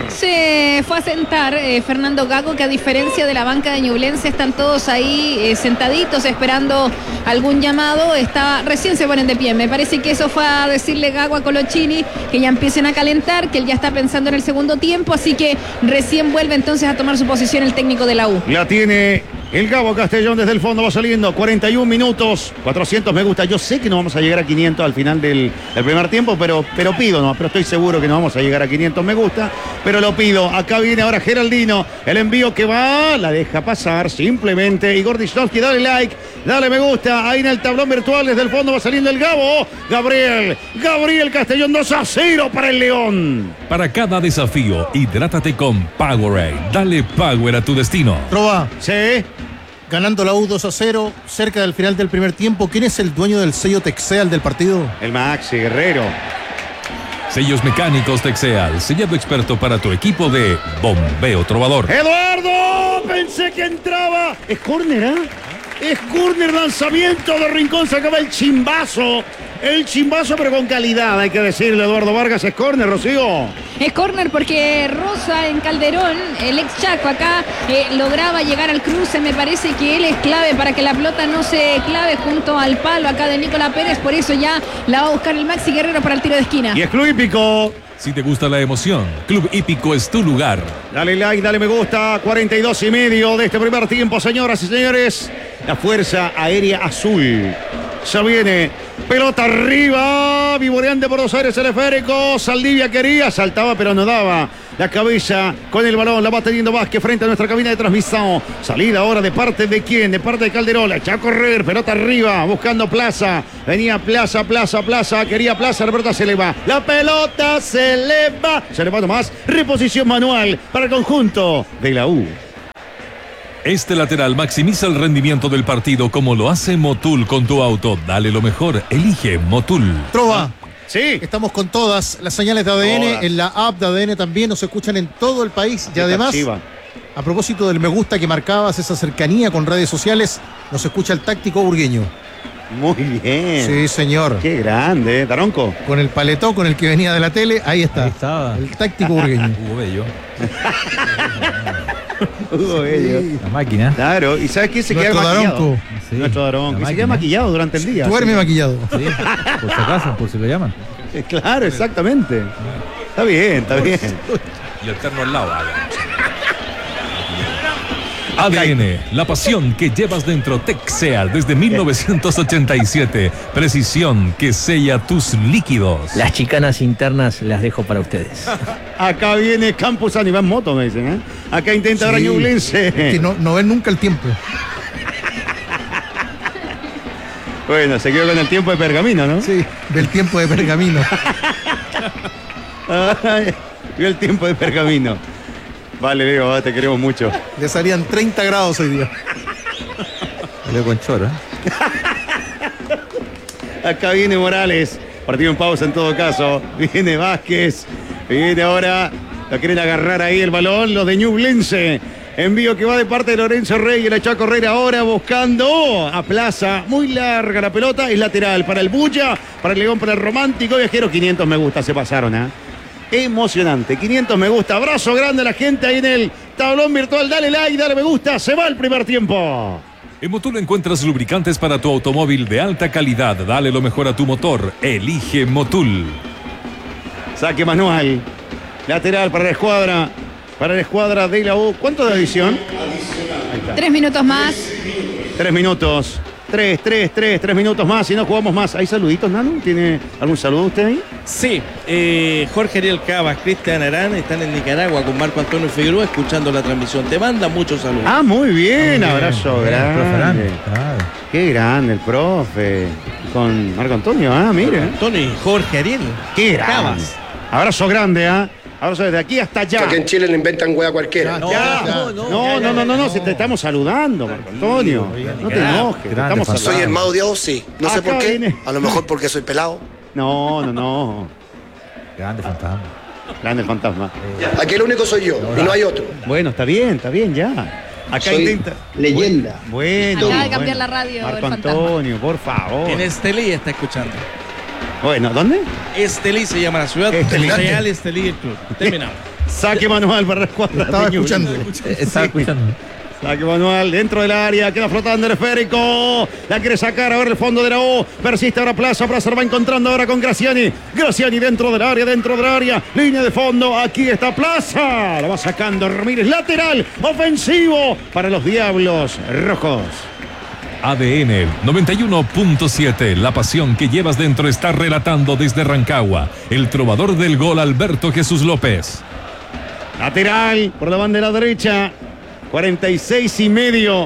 Se fue a sentar eh, Fernando Gago, que a diferencia de la banca de Ñublense están todos ahí eh, sentaditos esperando algún llamado. Está, recién se ponen de pie. Me parece que eso fue a decirle Gago a Colochini que ya empiecen a calentar, que él ya está pensando en el segundo tiempo, así que recién vuelve entonces a tomar su posición el técnico de la U. La tiene el Gabo Castellón desde el fondo, va saliendo, cuarenta y un minutos, cuatrocientos me gusta. Yo sé que no vamos a llegar a quinientos al final del, del primer tiempo, pero, pero pido, no, pero estoy seguro que no vamos a llegar a quinientos me gusta, pero lo pido. Acá viene ahora Geraldino, el envío que va, la deja pasar simplemente. Igor Disnovsky, dale like, dale me gusta, ahí en el tablón virtual desde el fondo va saliendo el Gabo. Gabriel, Gabriel Castellón, dos a cero para el León. Para cada desafío, hidrátate con Powerade. Dale power a tu destino. Trova. Sí. Ganando la U dos a cero, cerca del final del primer tiempo. ¿Quién es el dueño del sello Texeal del partido? El Maxi Guerrero. Sellos mecánicos Texeal, sellado experto para tu equipo de bombeo trovador. Eduardo, pensé que entraba. Es córner, ¿eh? Es córner, lanzamiento de Rincón, sacaba el chimbazo. el chimbazo, pero con calidad, hay que decirle. Eduardo Vargas, es córner, Rocío. Es córner porque Rosa en Calderón, el ex Chaco acá, eh, lograba llegar al cruce. Me parece que él es clave para que la pelota no se clave junto al palo acá de Nicolás Pérez. Por eso ya la va a buscar el Maxi Guerrero para el tiro de esquina. Y es Club Hípico. Si te gusta la emoción, Club Hípico es tu lugar. Dale like, dale me gusta. cuarenta y dos y medio de este primer tiempo, señoras y señores. La Fuerza Aérea Azul. Ya viene. Pelota arriba. Vivoreante por dos aires, el esférico. Saldivia quería, saltaba pero no daba. La cabeza con el balón, la va teniendo Vázquez frente a nuestra cabina de transmisión. Salida ahora de parte de quién, de parte de Calderón. La echa a correr, pelota arriba, buscando Plaza. Venía Plaza, Plaza, Plaza, quería Plaza, la pelota se le va. La pelota se le va. Se le va nomás. Reposición manual para el conjunto de la U. Este lateral maximiza el rendimiento del partido como lo hace Motul con tu auto. Dale lo mejor, elige Motul. Trova. Sí. Estamos con todas las señales de A D N, Todas. en la app de A D N también, nos escuchan en todo el país. Y además, Chiva. a propósito del me gusta que marcabas, esa cercanía con redes sociales, nos escucha el táctico burgueño. Muy bien. Sí, señor. Qué grande, ¿eh? Taronco. Con el paletó con el que venía de la tele, ahí está. Ahí estaba. El táctico burgueño. Hugo Bello. Hugo Bello. La máquina. Claro, y ¿sabes qué? Se queda Nuestro maquillado. Daronco. Sí, Nuestro Daronco. la Y se máquina. queda maquillado durante el día. Duerme sí. maquillado. Sí, por si acaso, por si lo llaman. Eh, Claro, exactamente. Está bien, está bien. Y el terno al lado. A D N, la pasión que llevas dentro. Texea desde mil novecientos ochenta y siete. Precisión que sella tus líquidos. Las chicanas internas las dejo para ustedes. Acá viene Campuzano y va en moto, me dicen, ¿eh? Acá intenta ahora Sí. Ñublense. Que no, no ven nunca el tiempo. Bueno, se quedó con el tiempo de pergamino, ¿no? Sí, del tiempo de pergamino. Ay, vio el tiempo de pergamino. Vale, Leo, te queremos mucho. Le salían treinta grados hoy día. Leo con choro, ¿eh? Acá viene Morales. Partido en pausa en todo caso. Viene Vázquez. Viene ahora. La quieren agarrar ahí el balón. Los de Ñublense. Envío que va de parte de Lorenzo Rey. La echó a correr ahora buscando a Plaza. Muy larga la pelota. Es lateral para el Bulla. Para el León, para el Romántico. Viajero, quinientos me gusta. Se pasaron, ¿eh? Emocionante. quinientos me gusta. Abrazo grande a la gente ahí en el tablón virtual. Dale like, dale me gusta. Se va el primer tiempo. En Motul encuentras lubricantes para tu automóvil de alta calidad. Dale lo mejor a tu motor. Elige Motul. Saque manual. Lateral para la escuadra. Para la escuadra de la U. ¿Cuánto de adición? Tres minutos más. Tres minutos. Tres, tres, tres, tres minutos más. Si no jugamos más. ¿Hay saluditos, Nano? ¿Tiene algún saludo usted ahí? Sí, eh, Jorge Ariel Cabas, Cristian Arán están en Nicaragua con Marco Antonio Figueroa escuchando la transmisión. Te manda muchos saludos. Ah, muy bien. Abrazo Bien, grande. profe Arán, claro. Qué grande el profe. Con Marco Antonio, ah, mire. Antonio y Jorge Ariel. Qué grande. Cabas. Abrazo grande, ah. Abrazo desde aquí hasta allá. Aquí en Chile le inventan hueá cualquiera. No, Ya. no, No, no, no, no, no, no, si te estamos saludando, Marco Antonio. No te enojes, te grande, estamos Juan. Soy el saludando. más odiado, sí. No sé Acá por qué. viene. A lo mejor porque soy pelado. No, no, no. Grande fantasma. Grande el fantasma. Aquí el único soy yo y no hay otro. Bueno, está bien, está bien ya. Acá Soy intenta. leyenda. Bueno. Acaba de bueno. cambiar la radio, Marco el fantasma. Antonio, por favor. En Estelí está escuchando. Bueno, ¿dónde? Estelí se llama la ciudad. Estelí. Real Estelí el club. Terminamos. Saque manual para la escuadra. Estaba de escuchando. Ñublense. Eh, Estaba escuchando. Saque manual dentro del área, queda flotando el esférico. La quiere sacar ahora el fondo de la O. Persiste ahora Plaza. Plaza lo va encontrando ahora con Graciani. Graciani dentro del área, dentro del área. Línea de fondo. Aquí está Plaza. La va sacando Ramírez. Lateral ofensivo para los Diablos Rojos. A D N noventa y uno punto siete. La pasión que llevas dentro está relatando desde Rancagua. El trovador del gol, Alberto Jesús López. Lateral por la bandera derecha. cuarenta y seis y medio.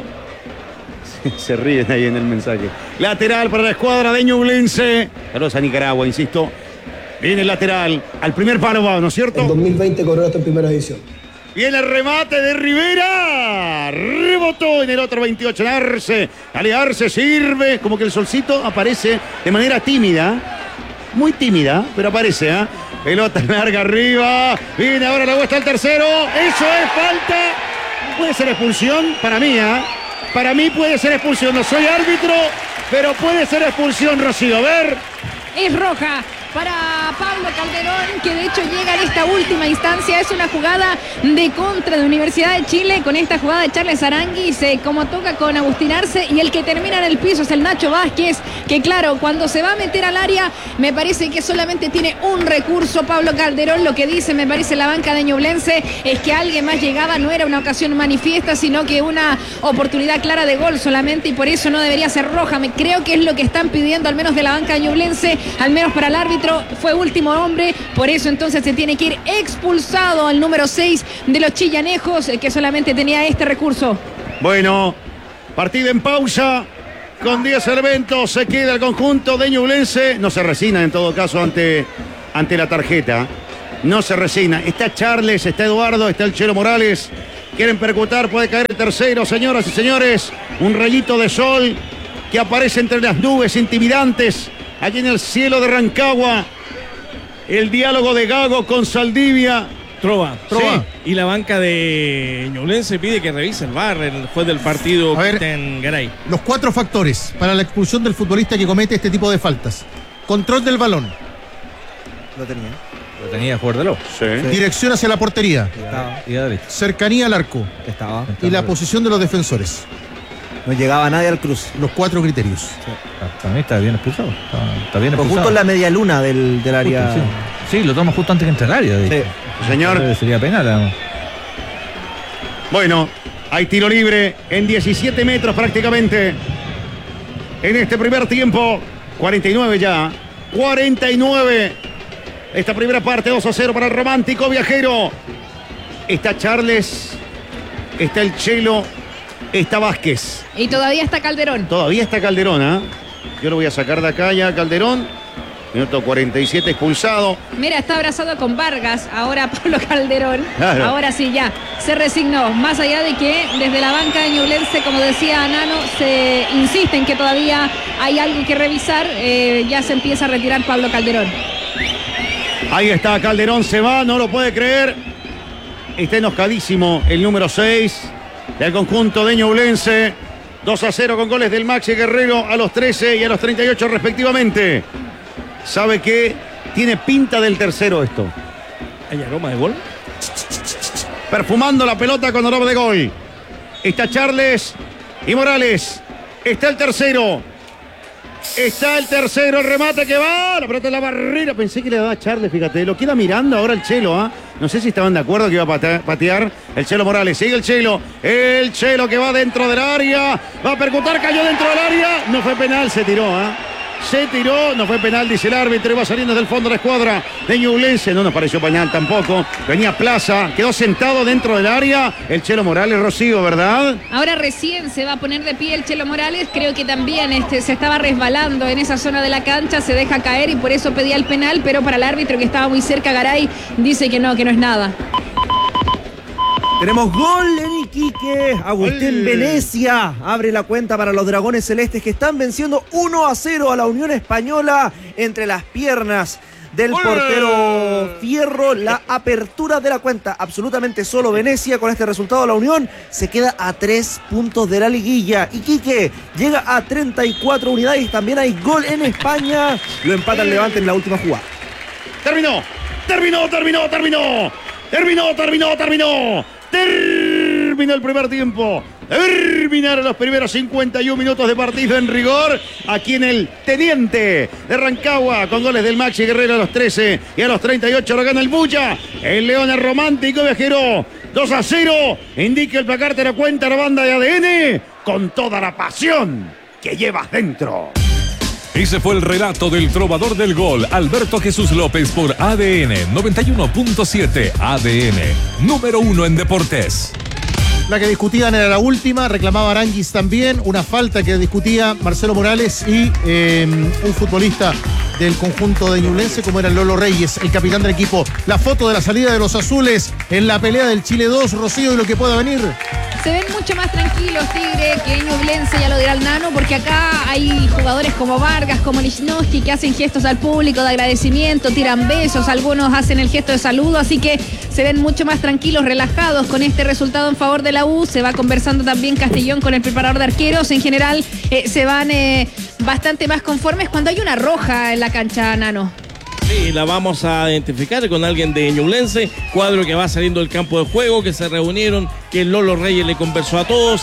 Se ríen ahí en el mensaje. Lateral para la escuadra de Ñublense. Saludos a Nicaragua, insisto. Viene el lateral. Al primer palo va, ¿no es cierto? dos mil veinte corrió hasta en primera edición. Viene el remate de Rivera. Rebotó en el otro veintiocho. En Arce. Dale, Arce sirve. Como que el solcito aparece de manera tímida. Muy tímida, pero aparece, ¿eh? Pelota larga arriba. Viene ahora la vuelta al tercero. Eso es falta. Puede ser expulsión para mí, ¿eh? Para mí puede ser expulsión. No soy árbitro, pero puede ser expulsión, Rocío. A ver. es roja para Pablo Calderón, que de hecho llega en esta última instancia. Es una jugada de contra de Universidad de Chile con esta jugada de Charles Aranguis, eh, como toca con Agustín Arce, y el que termina en el piso es el Nacho Vázquez, que claro, cuando se va a meter al área, me parece que solamente tiene un recurso Pablo Calderón. Lo que dice, me parece, la banca de Ñublense es que alguien más llegaba, no era una ocasión manifiesta, sino que una oportunidad clara de gol solamente, y por eso no debería ser roja. Me creo que es lo que están pidiendo, al menos de la banca de Ñublense, al menos para el árbitro. Fue último hombre, por eso entonces se tiene que ir expulsado al número seis de los chillanejos, que solamente tenía este recurso. Bueno, partido en pausa, con diez elementos, se queda el conjunto de Ñublense. No se resigna en todo caso ante, ante la tarjeta, no se resigna. Está Charles, está Eduardo, está el Chelo Morales. Quieren percutar, puede caer el tercero, señoras y señores. Un rayito de sol que aparece entre las nubes intimidantes aquí en el cielo de Rancagua. El diálogo de Gago con Saldivia. Trova, Trova. Sí. Y la banca de Ñublense pide que revise el V A R, el juez del partido, Cristian Garay. Los cuatro factores para la expulsión del futbolista que comete este tipo de faltas: control del balón, Lo tenía. Lo tenía el jugador de Lobo. Sí. dirección hacia la portería, Estaba. Y a derecha. cercanía al arco Estaba. y la posición de los defensores. No llegaba nadie al cruce. Los cuatro criterios. Para mí está bien expulsado. Está, está bien Pues expulsado. justo en la media luna del, del área. Justo, sí. Sí, lo toma justo antes que entre al área. de Sí. hecho. Señor. Entonces sería penal. ¿no? Bueno, hay tiro libre en diecisiete metros prácticamente. En este primer tiempo, cuarenta y nueve ya. cuarenta y nueve. Esta primera parte, dos a cero para el romántico viajero. Está Charles, está el Chelo, está Vázquez. Y todavía está Calderón. Todavía está Calderón, ¿ah? Yo lo voy a sacar de acá ya, Calderón. Minuto cuarenta y siete expulsado. Mira, está abrazado con Vargas, ahora Pablo Calderón. Claro. Ahora sí, ya, se resignó. Más allá de que desde la banca de Ñublense, como decía Nano, se insiste en que todavía hay algo que revisar. Eh, ya se empieza a retirar Pablo Calderón. Ahí está, Calderón se va, no lo puede creer. Está enojadísimo el número seis del conjunto de Ñublense. dos a cero con goles del Maxi Guerrero a los trece y a los treinta y ocho respectivamente. ¿Sabe qué? Tiene pinta del tercero esto. ¿Hay aroma de gol? Perfumando la pelota con aroma de gol. Está Charles y Morales. Está el tercero. Está el tercero, el remate que va. La pelota en la barrera. Pensé que le daba a Charles, fíjate. Lo queda mirando ahora el Chelo, ¿ah? ¿eh? No sé si estaban de acuerdo que iba a patear, patear el Chelo Morales. Sigue el Chelo. El Chelo que va dentro del área. Va a percutar, cayó dentro del área. No fue penal, se tiró, ¿ah? ¿eh? Se tiró, no fue penal, dice el árbitro, y va saliendo del fondo la escuadra de Ñublense. No nos pareció penal tampoco. Venía Plaza, quedó sentado dentro del área el Chelo Morales, Rocío, ¿verdad? Ahora recién se va a poner de pie el Chelo Morales. Creo que también este, se estaba resbalando en esa zona de la cancha, se deja caer y por eso pedía el penal, pero para el árbitro que estaba muy cerca, Garay, dice que no, que no es nada. Tenemos gol en Iquique. Agustín Venecia abre la cuenta para los Dragones Celestes, que están venciendo uno a cero a la Unión Española entre las piernas del portero Fierro. La apertura de la cuenta, absolutamente solo Venecia. Con este resultado la Unión se queda a tres puntos de la liguilla. Iquique llega a treinta y cuatro unidades. También hay gol en España. Lo empata el Levante en la última jugada. Terminó, terminó, terminó, terminó. Terminó, terminó, terminó. Terminó el primer tiempo. Terminaron los primeros cincuenta y un minutos de partido en rigor. Aquí en el Teniente de Rancagua, con goles del Maxi Guerrero a los trece y a los treinta y ocho lo gana el Bulla. El León es romántico viajero. dos a cero. Indica el placar, te la cuenta la banda de A D N con toda la pasión que llevas dentro. Ese fue el relato del trovador del gol, Alberto Jesús López, por A D N noventa y uno punto siete. A D N, número uno en deportes. La que discutían era la última, reclamaba Aranguis también, una falta que discutía Marcelo Morales y eh, un futbolista del conjunto de Ñublense como era Lolo Reyes, el capitán del equipo. La foto de la salida de los azules en la pelea del Chile dos, Rocío, y lo que pueda venir. Se ven mucho más tranquilos, Tigre, que Ñublense, ya lo dirá el Nano, porque acá hay jugadores como Vargas, como Lichnowsky, que hacen gestos al público de agradecimiento, tiran besos, algunos hacen el gesto de saludo, así que se ven mucho más tranquilos, relajados con este resultado en favor de la U. Se va conversando también Castellón con el preparador de arqueros. En general eh, se van eh, bastante más conformes cuando hay una roja en la cancha, Nano. Sí, la vamos a identificar con alguien de Ñublense, cuadro que va saliendo del campo de juego, que se reunieron, que el Lolo Reyes le conversó a todos,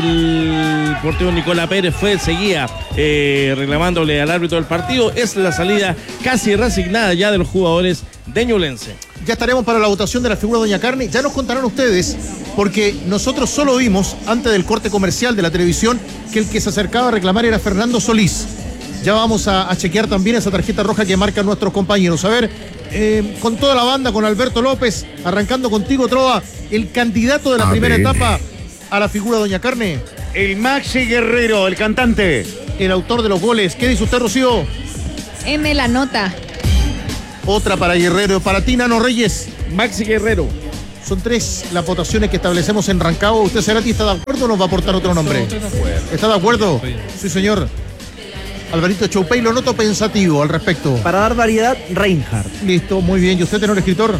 el portero Nicolás Pérez fue, seguía eh, reclamándole al árbitro del partido. Es la salida casi resignada ya de los jugadores de Ñublense. Ya estaremos para la votación de la figura de Doña Carne. Ya nos contarán ustedes, porque nosotros solo vimos, antes del corte comercial de la televisión, que el que se acercaba a reclamar era Fernando Solís. Ya vamos a, a chequear también esa tarjeta roja que marcan nuestros compañeros. A ver, eh, con toda la banda, con Alberto López, arrancando contigo, Trova, el candidato de la a primera ver. etapa a la figura de Doña Carne. El Maxi Guerrero, el cantante. El autor de los goles. ¿Qué dice usted, Rocío? M la nota. Otra para Guerrero. Para ti, Nano Reyes. Maxi Guerrero. Son tres las votaciones que establecemos en Rancagua. ¿Usted, Cerati, está de acuerdo o nos va a aportar otro nombre? ¿Está de acuerdo? Sí, señor. Alvarito Choupey, lo noto pensativo al respecto. Para dar variedad, Reinhardt. Listo, muy bien. ¿Y usted, tenor escritor?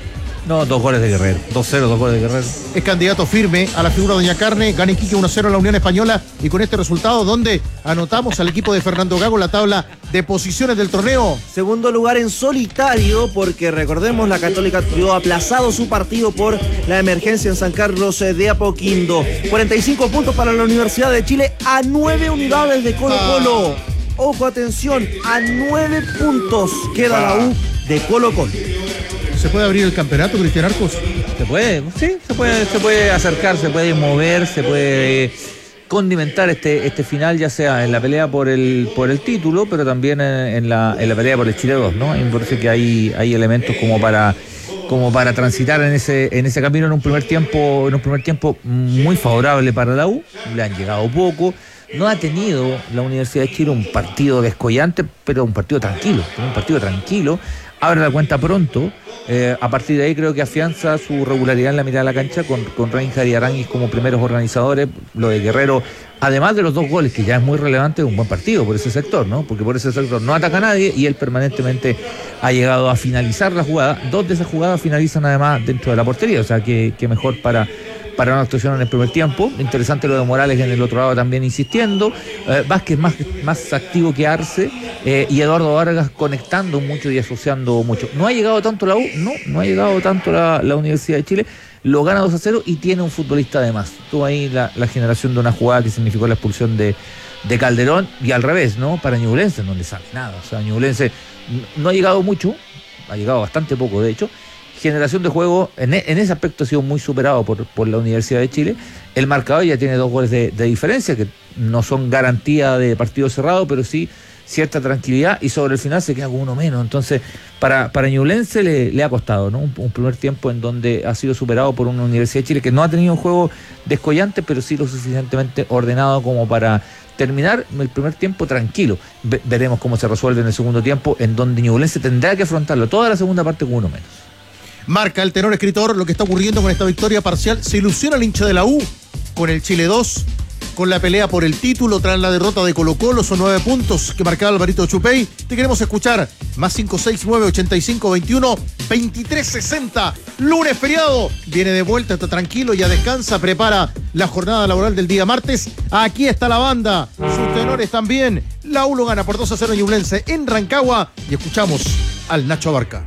No, dos goles de Guerrero. dos cero, dos goles de Guerrero. Es candidato firme a la figura de Doña Carne. Gana Iquique uno cero en la Unión Española. Y con este resultado, ¿dónde anotamos al equipo de Fernando Gago en la tabla de posiciones del torneo? Segundo lugar en solitario, porque recordemos, la Católica vio aplazado su partido por la emergencia en San Carlos de Apoquindo. cuarenta y cinco puntos para la Universidad de Chile a nueve unidades de Colo Colo. Ah. Ojo, atención, a nueve puntos queda ah. la U de Colo Colo. ¿Se puede abrir el campeonato, Cristian Arcos? Se puede, sí, se puede, se puede acercar, se puede mover, se puede condimentar este, este final, ya sea en la pelea por el por el título, pero también en la, en la pelea por el Chile dos, ¿no? Y me parece que hay, hay elementos como para como para transitar en ese en ese camino en un primer tiempo, en un primer tiempo muy favorable para la U. Le han llegado poco. No ha tenido la Universidad de Chile un partido descollante, pero un partido tranquilo, un partido tranquilo. Abre la cuenta pronto. Eh, a partir de ahí creo que afianza su regularidad en la mitad de la cancha con, con Reinhardt y Aranguis como primeros organizadores. Lo de Guerrero, además de los dos goles, que ya es muy relevante, es un buen partido por ese sector, ¿no? Porque por ese sector no ataca a nadie y él permanentemente ha llegado a finalizar la jugada. Dos de esas jugadas finalizan además dentro de la portería, o sea que, que mejor para... para una actuación en el primer tiempo. Interesante lo de Morales en el otro lado también insistiendo. Eh, Vázquez más, más activo que Arce eh, y Eduardo Vargas conectando mucho y asociando mucho. No ha llegado tanto la U, no, no ha llegado tanto la, la Universidad de Chile. Lo gana dos a cero y tiene un futbolista además. Tuvo ahí la, la generación de una jugada que significó la expulsión de, de Calderón y al revés, ¿no? Para Ñublense no le sale nada. O sea, Ñublense no ha llegado mucho, ha llegado bastante poco de hecho. Generación de juego, en, en ese aspecto ha sido muy superado por, por la Universidad de Chile. El marcador ya tiene dos goles de, de diferencia, que no son garantía de partido cerrado, pero sí cierta tranquilidad, y sobre el final se queda con uno menos. Entonces, para, para Ñublense le, le ha costado, ¿no? Un, un primer tiempo en donde ha sido superado por una Universidad de Chile que no ha tenido un juego descollante, pero sí lo suficientemente ordenado como para terminar el primer tiempo tranquilo. Ve, veremos cómo se resuelve en el segundo tiempo, en donde Ñublense tendrá que afrontarlo toda la segunda parte con uno menos. Marca el tenor escritor lo que está ocurriendo con esta victoria parcial. Se ilusiona el hincha de la U con el Chile dos, con la pelea por el título tras la derrota de Colo Colo. Son nueve puntos que marcaba Alvarito Choupey. Te queremos escuchar. Más cinco seis nueve ochenta y cinco veintiuno veintitrés sesenta. Lunes feriado. Viene de vuelta, está tranquilo, ya descansa, prepara la jornada laboral del día martes. Aquí está la banda, sus tenores también. La U lo gana por dos a cero Ñublense en Rancagua. Y escuchamos al Nacho Abarca.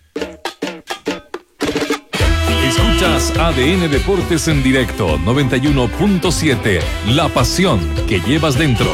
Escuchas A D N Deportes en directo, noventa y uno punto siete. La pasión que llevas dentro.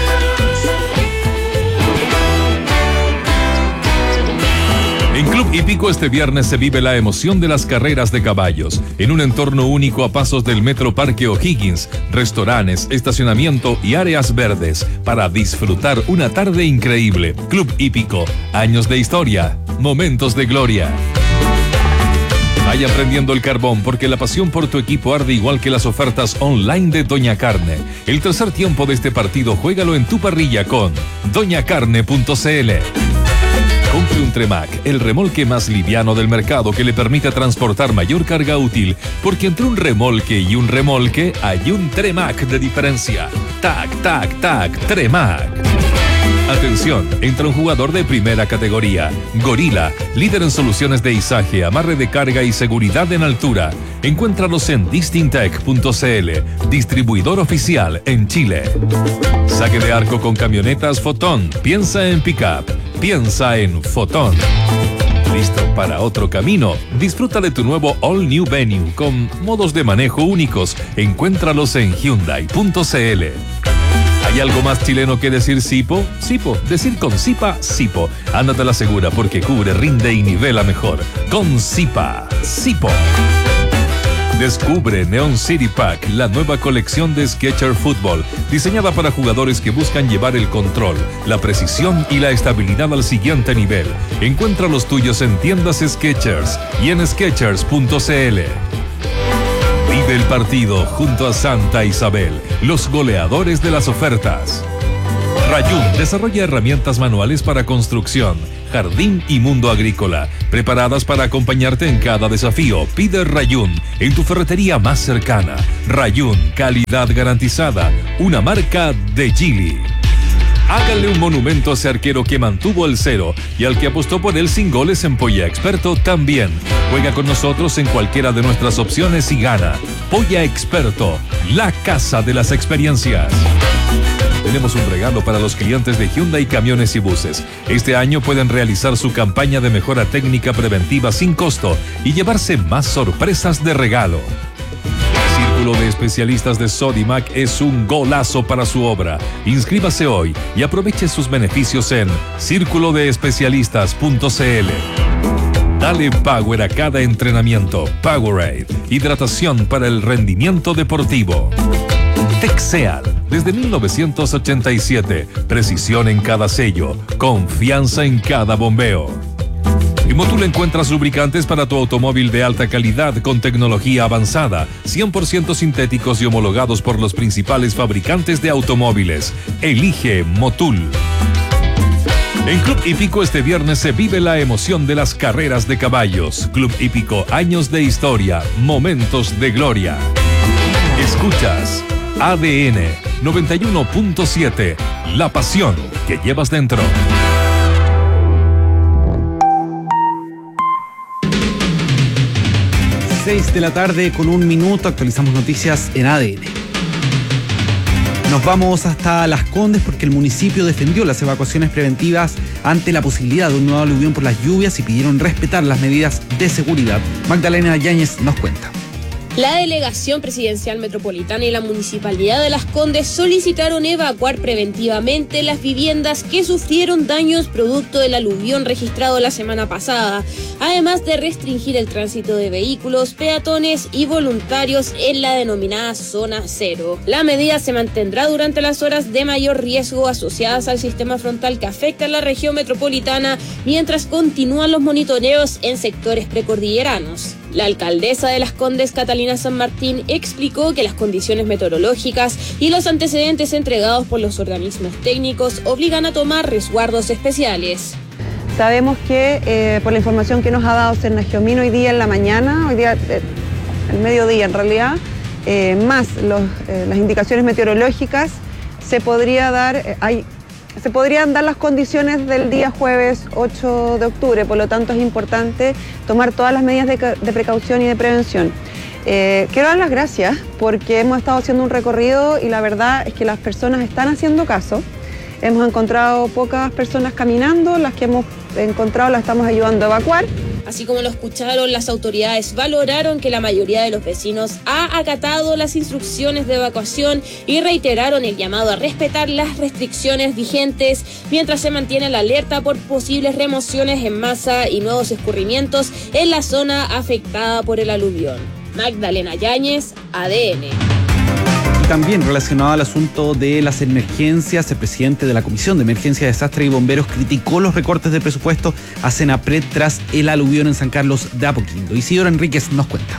En Club Hípico este viernes se vive la emoción de las carreras de caballos, en un entorno único a pasos del Metro Parque O'Higgins, restaurantes, estacionamiento y áreas verdes, para disfrutar una tarde increíble. Club Hípico, años de historia, momentos de gloria. Vaya prendiendo el carbón, porque la pasión por tu equipo arde igual que las ofertas online de Doña Carne. El tercer tiempo de este partido, juégalo en tu parrilla con doña carne punto c l. Compre un Tremac, el remolque más liviano del mercado que le permita transportar mayor carga útil, porque entre un remolque y un remolque hay un Tremac de diferencia. Tac, tac, tac, Tremac. Atención, entra un jugador de primera categoría. Gorila, líder en soluciones de izaje, amarre de carga y seguridad en altura. Encuéntralos en distintec punto cl, distribuidor oficial en Chile. Saque de arco con camionetas Fotón. Piensa en pickup. Piensa en Fotón. ¿Listo para otro camino? Disfruta de tu nuevo All New Venue con modos de manejo únicos. Encuéntralos en hyundai punto cl. ¿Hay algo más chileno que decir Sipo? Sipo. Decir con Sipa, Sipo. Ándate a la segura porque cubre, rinde y nivela mejor. Con Sipa, Sipo. Descubre Neon City Pack, la nueva colección de Skechers Fútbol, diseñada para jugadores que buscan llevar el control, la precisión y la estabilidad al siguiente nivel. Encuentra los tuyos en tiendas Skechers y en skechers punto cl. Vive el partido junto a Santa Isabel, los goleadores de las ofertas. Rayun desarrolla herramientas manuales para construcción, jardín y mundo agrícola, preparadas para acompañarte en cada desafío. Pide Rayun en tu ferretería más cercana. Rayun, calidad garantizada, una marca de Geely. Hágale un monumento a ese arquero que mantuvo el cero y al que apostó por él sin goles en Polla Experto también. Juega con nosotros en cualquiera de nuestras opciones y gana. Polla Experto, la casa de las experiencias. Tenemos un regalo para los clientes de Hyundai Camiones y Buses. Este año pueden realizar su campaña de mejora técnica preventiva sin costo y llevarse más sorpresas de regalo. El Círculo de Especialistas de Sodimac es un golazo para su obra. Inscríbase hoy y aproveche sus beneficios en círculo de especialistas punto cl. Dale power a cada entrenamiento. Powerade, hidratación para el rendimiento deportivo. Texeal, desde mil novecientos ochenta y siete, precisión en cada sello, confianza en cada bombeo. En Motul encuentras lubricantes para tu automóvil de alta calidad con tecnología avanzada, cien por ciento sintéticos y homologados por los principales fabricantes de automóviles. Elige Motul. En Club Hípico este viernes se vive la emoción de las carreras de caballos. Club Hípico, años de historia, momentos de gloria. Escuchas A D N noventa y uno punto siete, la pasión que llevas dentro. seis de la tarde con un minuto, actualizamos noticias en A D N. Nos vamos hasta Las Condes porque el municipio defendió las evacuaciones preventivas ante la posibilidad de un nuevo aluvión por las lluvias y pidieron respetar las medidas de seguridad. Magdalena Yáñez nos cuenta. La Delegación Presidencial Metropolitana y la Municipalidad de Las Condes solicitaron evacuar preventivamente las viviendas que sufrieron daños producto del aluvión registrado la semana pasada, además de restringir el tránsito de vehículos, peatones y voluntarios en la denominada Zona Cero. La medida se mantendrá durante las horas de mayor riesgo asociadas al sistema frontal que afecta a la región metropolitana, mientras continúan los monitoreos en sectores precordilleranos. La alcaldesa de Las Condes, Catalina San Martín, explicó que las condiciones meteorológicas y los antecedentes entregados por los organismos técnicos obligan a tomar resguardos especiales. Sabemos que eh, por la información que nos ha dado Cernagiomín hoy día en la mañana, hoy día, eh, el mediodía en realidad, eh, más los, eh, las indicaciones meteorológicas, se podría dar, eh, hay, se podrían dar las condiciones del día jueves ocho de octubre, por lo tanto es importante tomar todas las medidas de, de precaución y de prevención. Eh, quiero dar las gracias porque hemos estado haciendo un recorrido y la verdad es que las personas están haciendo caso. Hemos encontrado pocas personas caminando, las que hemos encontrado las estamos ayudando a evacuar. Así como lo escucharon, las autoridades valoraron que la mayoría de los vecinos ha acatado las instrucciones de evacuación y reiteraron el llamado a respetar las restricciones vigentes mientras se mantiene la alerta por posibles remociones en masa y nuevos escurrimientos en la zona afectada por el aluvión. Magdalena Yáñez, A D N. También relacionado al asunto de las emergencias, el presidente de la Comisión de Emergencia, Desastre y Bomberos criticó los recortes de presupuesto a Senapred tras el aluvión en San Carlos de Apoquindo. Isidora Enríquez nos cuenta.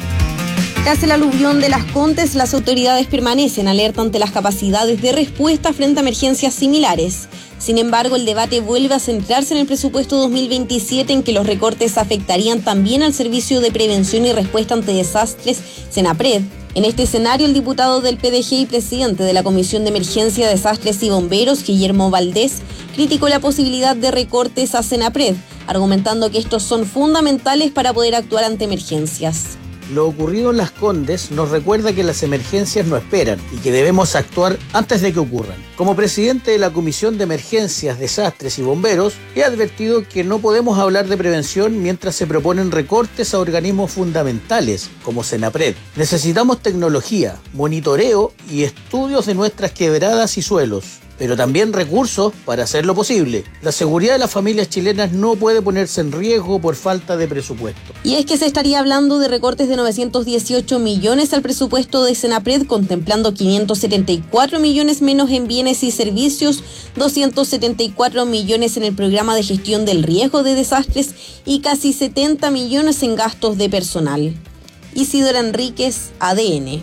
Tras el aluvión de Las Condes, las autoridades permanecen alerta ante las capacidades de respuesta frente a emergencias similares. Sin embargo, el debate vuelve a centrarse en el presupuesto dos mil veintisiete, en que los recortes afectarían también al Servicio de Prevención y Respuesta ante Desastres, Senapred. En este escenario, el diputado del P D G y presidente de la Comisión de Emergencia, Desastres y Bomberos, Guillermo Valdés, criticó la posibilidad de recortes a Senapred, argumentando que estos son fundamentales para poder actuar ante emergencias. Lo ocurrido en Las Condes nos recuerda que las emergencias no esperan y que debemos actuar antes de que ocurran. Como presidente de la Comisión de Emergencias, Desastres y Bomberos, he advertido que no podemos hablar de prevención mientras se proponen recortes a organismos fundamentales como Senapred. Necesitamos tecnología, monitoreo y estudios de nuestras quebradas y suelos, pero también recursos para hacerlo posible. La seguridad de las familias chilenas no puede ponerse en riesgo por falta de presupuesto. Y es que se estaría hablando de recortes de novecientos dieciocho millones al presupuesto de Senapred, contemplando quinientos setenta y cuatro millones menos en bienes y servicios, doscientos setenta y cuatro millones en el programa de gestión del riesgo de desastres y casi setenta millones en gastos de personal. Isidora Enríquez, A D N.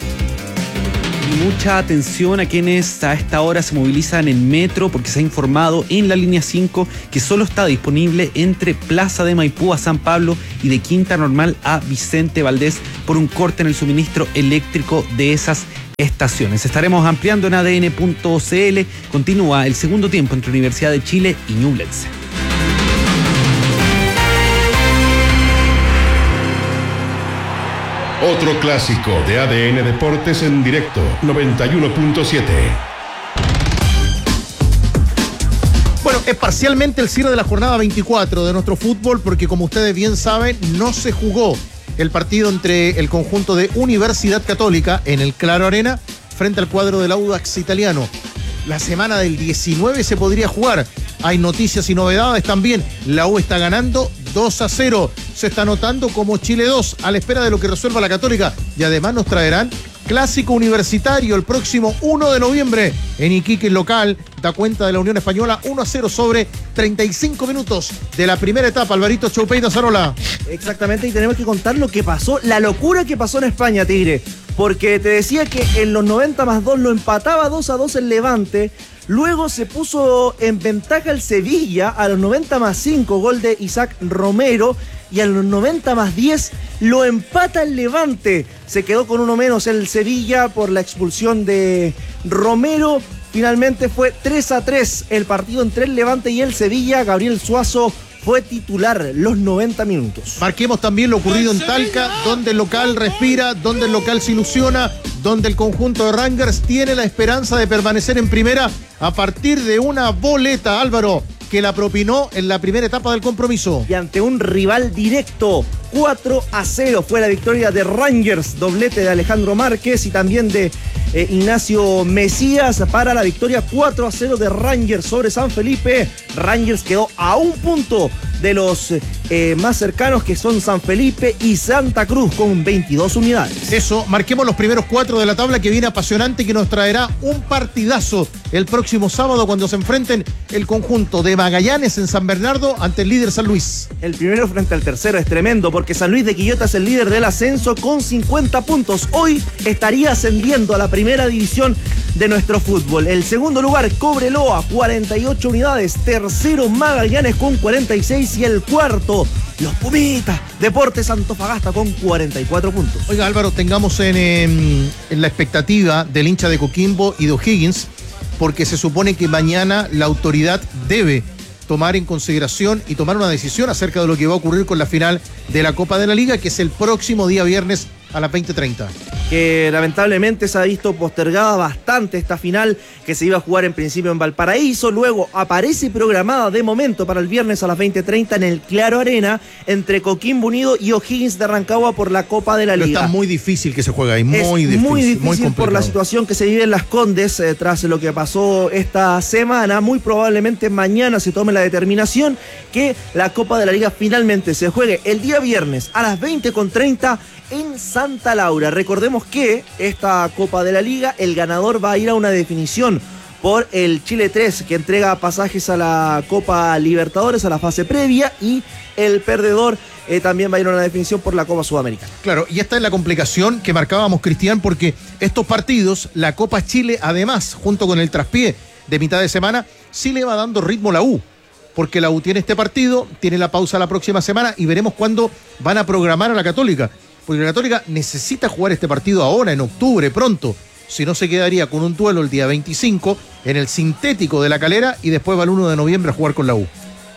Mucha atención a quienes a esta hora se movilizan en metro, porque se ha informado en la línea cinco que solo está disponible entre Plaza de Maipú a San Pablo y de Quinta Normal a Vicente Valdés por un corte en el suministro eléctrico de esas estaciones. Estaremos ampliando en A D N punto C L. Continúa el segundo tiempo entre Universidad de Chile y Ñublense. Otro clásico de A D N Deportes en directo, noventa y uno punto siete. Bueno, es parcialmente el cierre de la jornada veinticuatro de nuestro fútbol, porque como ustedes bien saben, no se jugó el partido entre el conjunto de Universidad Católica en el Claro Arena frente al cuadro del Audax italiano. La semana del diecinueve se podría jugar. Hay noticias y novedades también. La U está ganando dos a cero. Se está anotando como Chile dos, a la espera de lo que resuelva la Católica. Y además nos traerán clásico universitario el próximo uno de noviembre en Iquique local. Da cuenta de la Unión Española uno a cero sobre treinta y cinco minutos de la primera etapa. Alvarito Choupeida Zarola. Exactamente, y tenemos que contar lo que pasó, la locura que pasó en España, Tigre. Porque te decía que en los noventa más dos lo empataba dos a dos el Levante. Luego se puso en ventaja el Sevilla a los noventa más cinco, gol de Isaac Romero. Y a los noventa más diez lo empata el Levante. Se quedó con uno menos el Sevilla por la expulsión de Romero. Finalmente fue tres a tres el partido entre el Levante y el Sevilla. Gabriel Suazo fue titular los noventa minutos. Marquemos también lo ocurrido en Talca, donde el local respira, donde el local se ilusiona, donde el conjunto de Rangers tiene la esperanza de permanecer en primera a partir de una boleta, Álvaro, que la propinó en la primera etapa del compromiso. Y ante un rival directo, cuatro a cero fue la victoria de Rangers, doblete de Alejandro Márquez y también de eh, Ignacio Mesías para la victoria cuatro a cero de Rangers sobre San Felipe. Rangers quedó a un punto de los eh, más cercanos, que son San Felipe y Santa Cruz, con veintidós unidades. Eso, marquemos los primeros cuatro de la tabla, que viene apasionante y que nos traerá un partidazo el próximo sábado cuando se enfrenten el conjunto de Magallanes en San Bernardo ante el líder San Luis. El primero frente al tercero es tremendo, porque San Luis de Quillota es el líder del ascenso con cincuenta puntos. Hoy estaría ascendiendo a la primera división de nuestro fútbol. El segundo lugar, Cobreloa, cuarenta y ocho unidades. Tercero, Magallanes con cuarenta y seis. Y el cuarto, los Pumitas, Deportes Antofagasta con cuarenta y cuatro puntos. Oiga, Álvaro, tengamos en, en, en la expectativa del hincha de Coquimbo y de O'Higgins, porque se supone que mañana la autoridad debe tomar en consideración y tomar una decisión acerca de lo que va a ocurrir con la final de la Copa de la Liga, que es el próximo día viernes a las veinte treinta. Que lamentablemente se ha visto postergada bastante esta final, que se iba a jugar en principio en Valparaíso, luego aparece programada de momento para el viernes a las veinte treinta en el Claro Arena entre Coquimbo Unido y O'Higgins de Rancagua por la Copa de la Pero Liga. Está muy difícil que se juegue ahí, muy es difícil. Muy difícil muy por la situación que se vive en Las Condes eh, tras lo que pasó esta semana. Muy probablemente mañana se tome la determinación que la Copa de la Liga finalmente se juegue el día viernes a las veinte treinta en Santa Laura. Recordemos que esta Copa de la Liga, el ganador va a ir a una definición por el Chile tres, que entrega pasajes a la Copa Libertadores, a la fase previa, y el perdedor eh, también va a ir a una definición por la Copa Sudamericana. Claro, y esta es la complicación que marcábamos, Cristian, porque estos partidos, la Copa Chile, además, junto con el traspié de mitad de semana, sí le va dando ritmo a la U, porque la U tiene este partido, tiene la pausa la próxima semana, y veremos cuándo van a programar a la Católica. Porque la Católica necesita jugar este partido ahora, en octubre, pronto. Si no, se quedaría con un duelo el día veinticinco en el sintético de La Calera y después va el uno de noviembre a jugar con la U.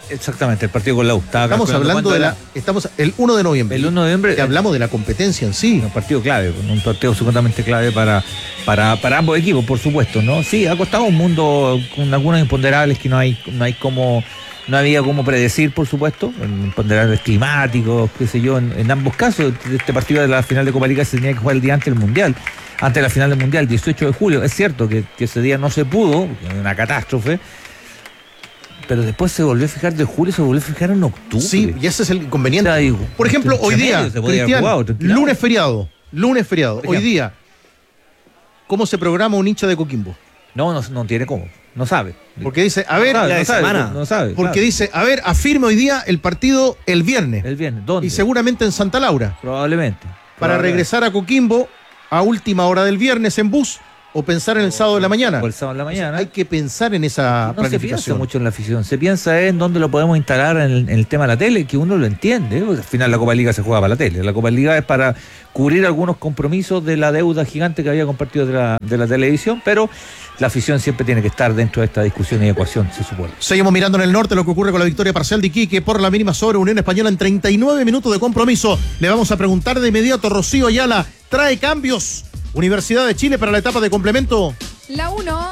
Exactamente, el partido con la U. Estamos hablando de la, estamos el uno de noviembre. El uno de noviembre. Que hablamos de la competencia en sí. Un partido clave, un partido absolutamente clave para, para, para ambos equipos, por supuesto, ¿no? Sí, ha costado un mundo con algunos imponderables que no hay, no hay como, no había como predecir, por supuesto, imponderables climáticos, qué sé yo, en, en ambos casos. Este partido de la final de Copa Liga se tenía que jugar el día antes del Mundial. Antes de la final del Mundial, dieciocho de julio. Es cierto que, que ese día no se pudo, una catástrofe, pero después se volvió a fijar de julio, se volvió a fijar en octubre. Sí, y ese es el inconveniente. O sea, digo, por ejemplo, hoy día, Cristian, jugado, lunes feriado, lunes feriado, hoy día, ¿cómo se programa un hincha de Coquimbo? No, no, no tiene cómo, no sabe. Porque dice, a ver, no sabe, no sabe, no, no sabe porque claro. dice, a ver, afirme hoy día el partido el viernes. El viernes, ¿dónde? Y seguramente en Santa Laura. Probablemente. Para probablemente. regresar a Coquimbo a última hora del viernes en bus o pensar en el sábado de la mañana. O el sábado de la mañana. O sea, hay que pensar en esa no planificación. Se piensa mucho en la afición, se piensa en dónde lo podemos instalar en el, en el tema de la tele, que uno lo entiende. Al final la Copa Liga se juega para la tele. La Copa Liga es para cubrir algunos compromisos de la deuda gigante que había compartido de la, de la televisión, pero la afición siempre tiene que estar dentro de esta discusión y ecuación, se supone. Seguimos mirando en el norte lo que ocurre con la victoria parcial de Iquique por la mínima sobre Unión Española en treinta y nueve minutos de compromiso. Le vamos a preguntar de inmediato, Rocío Ayala, ¿trae cambios Universidad de Chile para la etapa de complemento? La uno.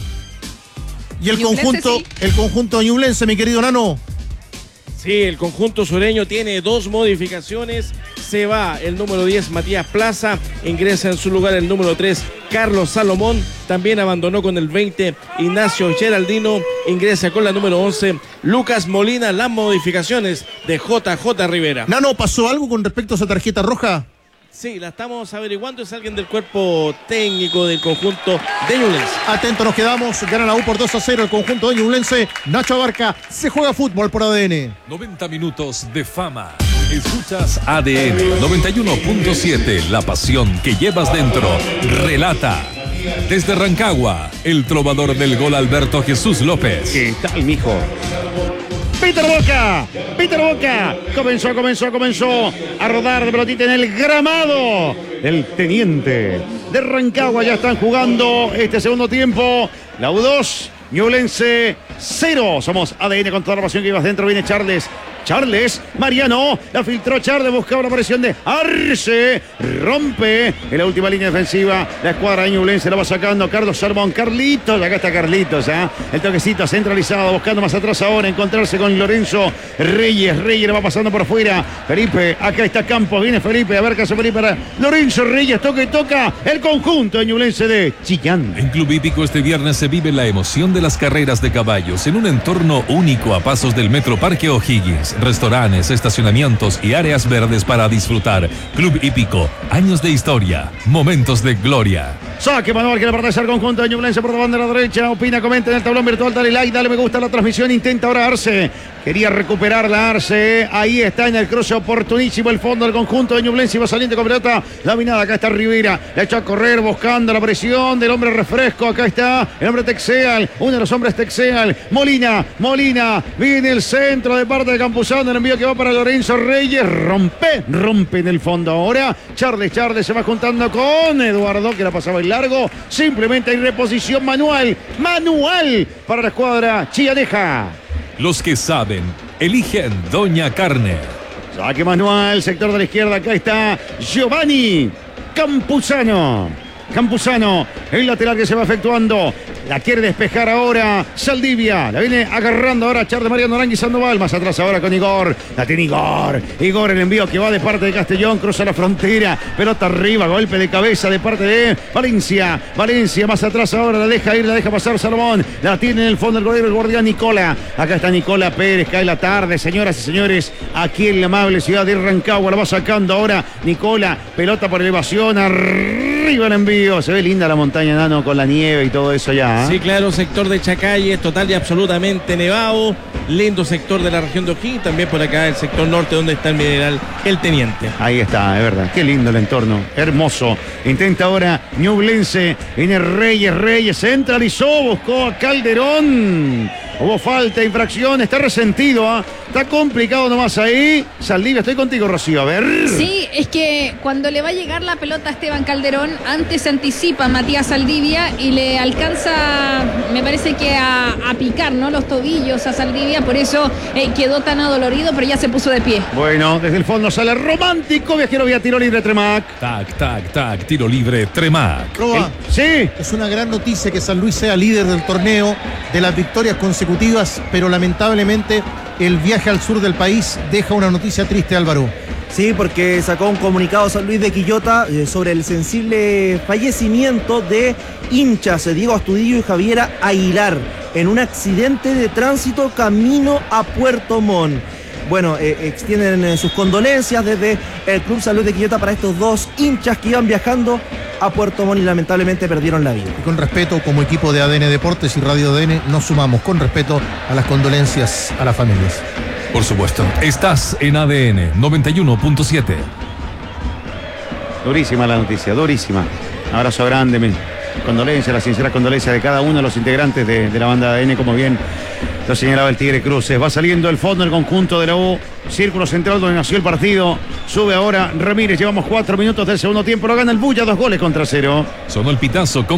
Y el Ñublense, conjunto, sí. el conjunto ñublense, mi querido Nano. Sí, el conjunto sureño tiene dos modificaciones. Se va el número diez, Matías Plaza. Ingresa en su lugar el número tres, Carlos Salomón. También abandonó con el veinte, Ignacio Geraldino. Ingresa con la número once, Lucas Molina. Las modificaciones de J J Rivera. Nano, ¿pasó algo con respecto a esa tarjeta roja? Sí, la estamos averiguando. Es alguien del cuerpo técnico del conjunto de Ñublense. Atento, nos quedamos. Gana la U por dos a cero el conjunto de Ñublense. Nacho Abarca, se juega fútbol por A D N. noventa minutos de fama. Escuchas A D N noventa y uno punto siete, la pasión que llevas dentro. Relata. Desde Rancagua, el trovador del gol Alberto Jesús López. ¿Qué tal, mijo? Peter Boca, Peter Boca, comenzó, comenzó, comenzó a rodar de pelotita en el gramado. El teniente de Rancagua ya están jugando este segundo tiempo. La U dos, Ñublense cero. Somos A D N con toda la pasión que llevas dentro. Viene Charles. Charles, Mariano, la filtró Charles, buscaba la presión de Arce, rompe en la última línea defensiva, la escuadra de Ñublense la va sacando Carlos Salmón, Carlitos, acá está Carlitos, ¿eh? El toquecito centralizado, buscando más atrás ahora, encontrarse con Lorenzo Reyes, Reyes le va pasando por fuera, Felipe, acá está Campos, viene Felipe, a ver qué hace Felipe para Lorenzo Reyes, toca y toca el conjunto de Ñublense de Chillán. En Club Hípico este viernes se vive la emoción de las carreras de caballos en un entorno único a pasos del Metro Parque O'Higgins. Restaurantes, estacionamientos y áreas verdes para disfrutar. Club Hípico, años de historia, momentos de gloria. Saque manual que le pertenece al conjunto de Ñublense por la banda de la derecha. Opina, comenta en el tablón virtual. Dale like, dale me gusta a la transmisión. Intenta ahora Arce. Quería recuperar la Arce. Ahí está en el cruce oportunísimo el fondo del conjunto de Ñublense. Va saliendo con pelota laminada. Acá está Rivera. La echó a correr buscando la presión del hombre refresco. Acá está el hombre Texeal. Uno de los hombres Texeal. Molina. Molina. Viene el centro de parte de Campuzano. El envío que va para Lorenzo Reyes. Rompe. Rompe en el fondo ahora. Charles. Charles se va juntando con Eduardo que la pasaba en largo. Simplemente hay reposición manual. Manual para la escuadra chillaneja. Los que saben, eligen Doña Carne. Saque manual, sector de la izquierda. Acá está Giovanni Campuzano. Campuzano, el lateral que se va efectuando. La quiere despejar ahora Saldivia. La viene agarrando ahora Charles Mariano Arangui Sandoval. Más atrás ahora con Igor. La tiene Igor. Igor el envío que va de parte de Castellón. Cruza la frontera. Pelota arriba. Golpe de cabeza de parte de Valencia. Valencia más atrás ahora. La deja ir. La deja pasar Salomón. La tiene en el fondo el golero, el guardián Nicola. Acá está Nicola Pérez. Cae la tarde, señoras y señores. Aquí en la amable ciudad de Rancagua. La va sacando ahora Nicola. Pelota por elevación. Arriba el envío. Se ve linda la montaña, Nano, con la nieve y todo eso ya. Sí, claro, sector de Chacalles, total y absolutamente nevado. Lindo sector de la región de O'Higgins, también por acá el sector norte donde está el mineral El Teniente. Ahí está, es verdad, qué lindo el entorno, hermoso. Intenta ahora Ñublense, viene Reyes, Reyes, centralizó, buscó a Calderón. Hubo falta, infracción, está resentido, ¿eh? Está complicado nomás ahí. Saldivia, estoy contigo, Rocío, a ver. Sí, Sí, es que cuando le va a llegar la pelota a Esteban Calderón, antes se anticipa Matías Saldivia y le alcanza, me parece que a, a picar, ¿no? Los tobillos a Saldivia, por eso eh, quedó tan adolorido, pero ya se puso de pie. Bueno, desde el fondo sale romántico, viajero vía tiro libre Tremac. Tac, tac, tac, tiro libre Tremac. Roa, sí. Es una gran noticia que San Luis sea líder del torneo, de las victorias consecutivas, pero lamentablemente el viaje al sur del país deja una noticia triste, Álvaro. Sí, porque sacó un comunicado San Luis de Quillota eh, sobre el sensible fallecimiento de hinchas Diego Astudillo y Javiera Aguilar en un accidente de tránsito camino a Puerto Montt. Bueno, eh, extienden eh, sus condolencias desde el Club San Luis de Quillota para estos dos hinchas que iban viajando a Puerto Montt y lamentablemente perdieron la vida. Y con respeto, como equipo de A D N Deportes y Radio A D N, nos sumamos con respeto a las condolencias a las familias. Por supuesto. Estás en A D N noventa y uno punto siete. Durísima la noticia, durísima. Abrazo grande, mi condolencia, la sincera condolencia de cada uno de los integrantes de, de la banda A D N, como bien lo señalaba el Tigre Cruces. Va saliendo el fondo el conjunto de la U. Círculo central donde nació el partido. Sube ahora Ramírez. Llevamos cuatro minutos del segundo tiempo. Lo gana el Bulla, dos goles contra cero. Sonó el pitazo. Con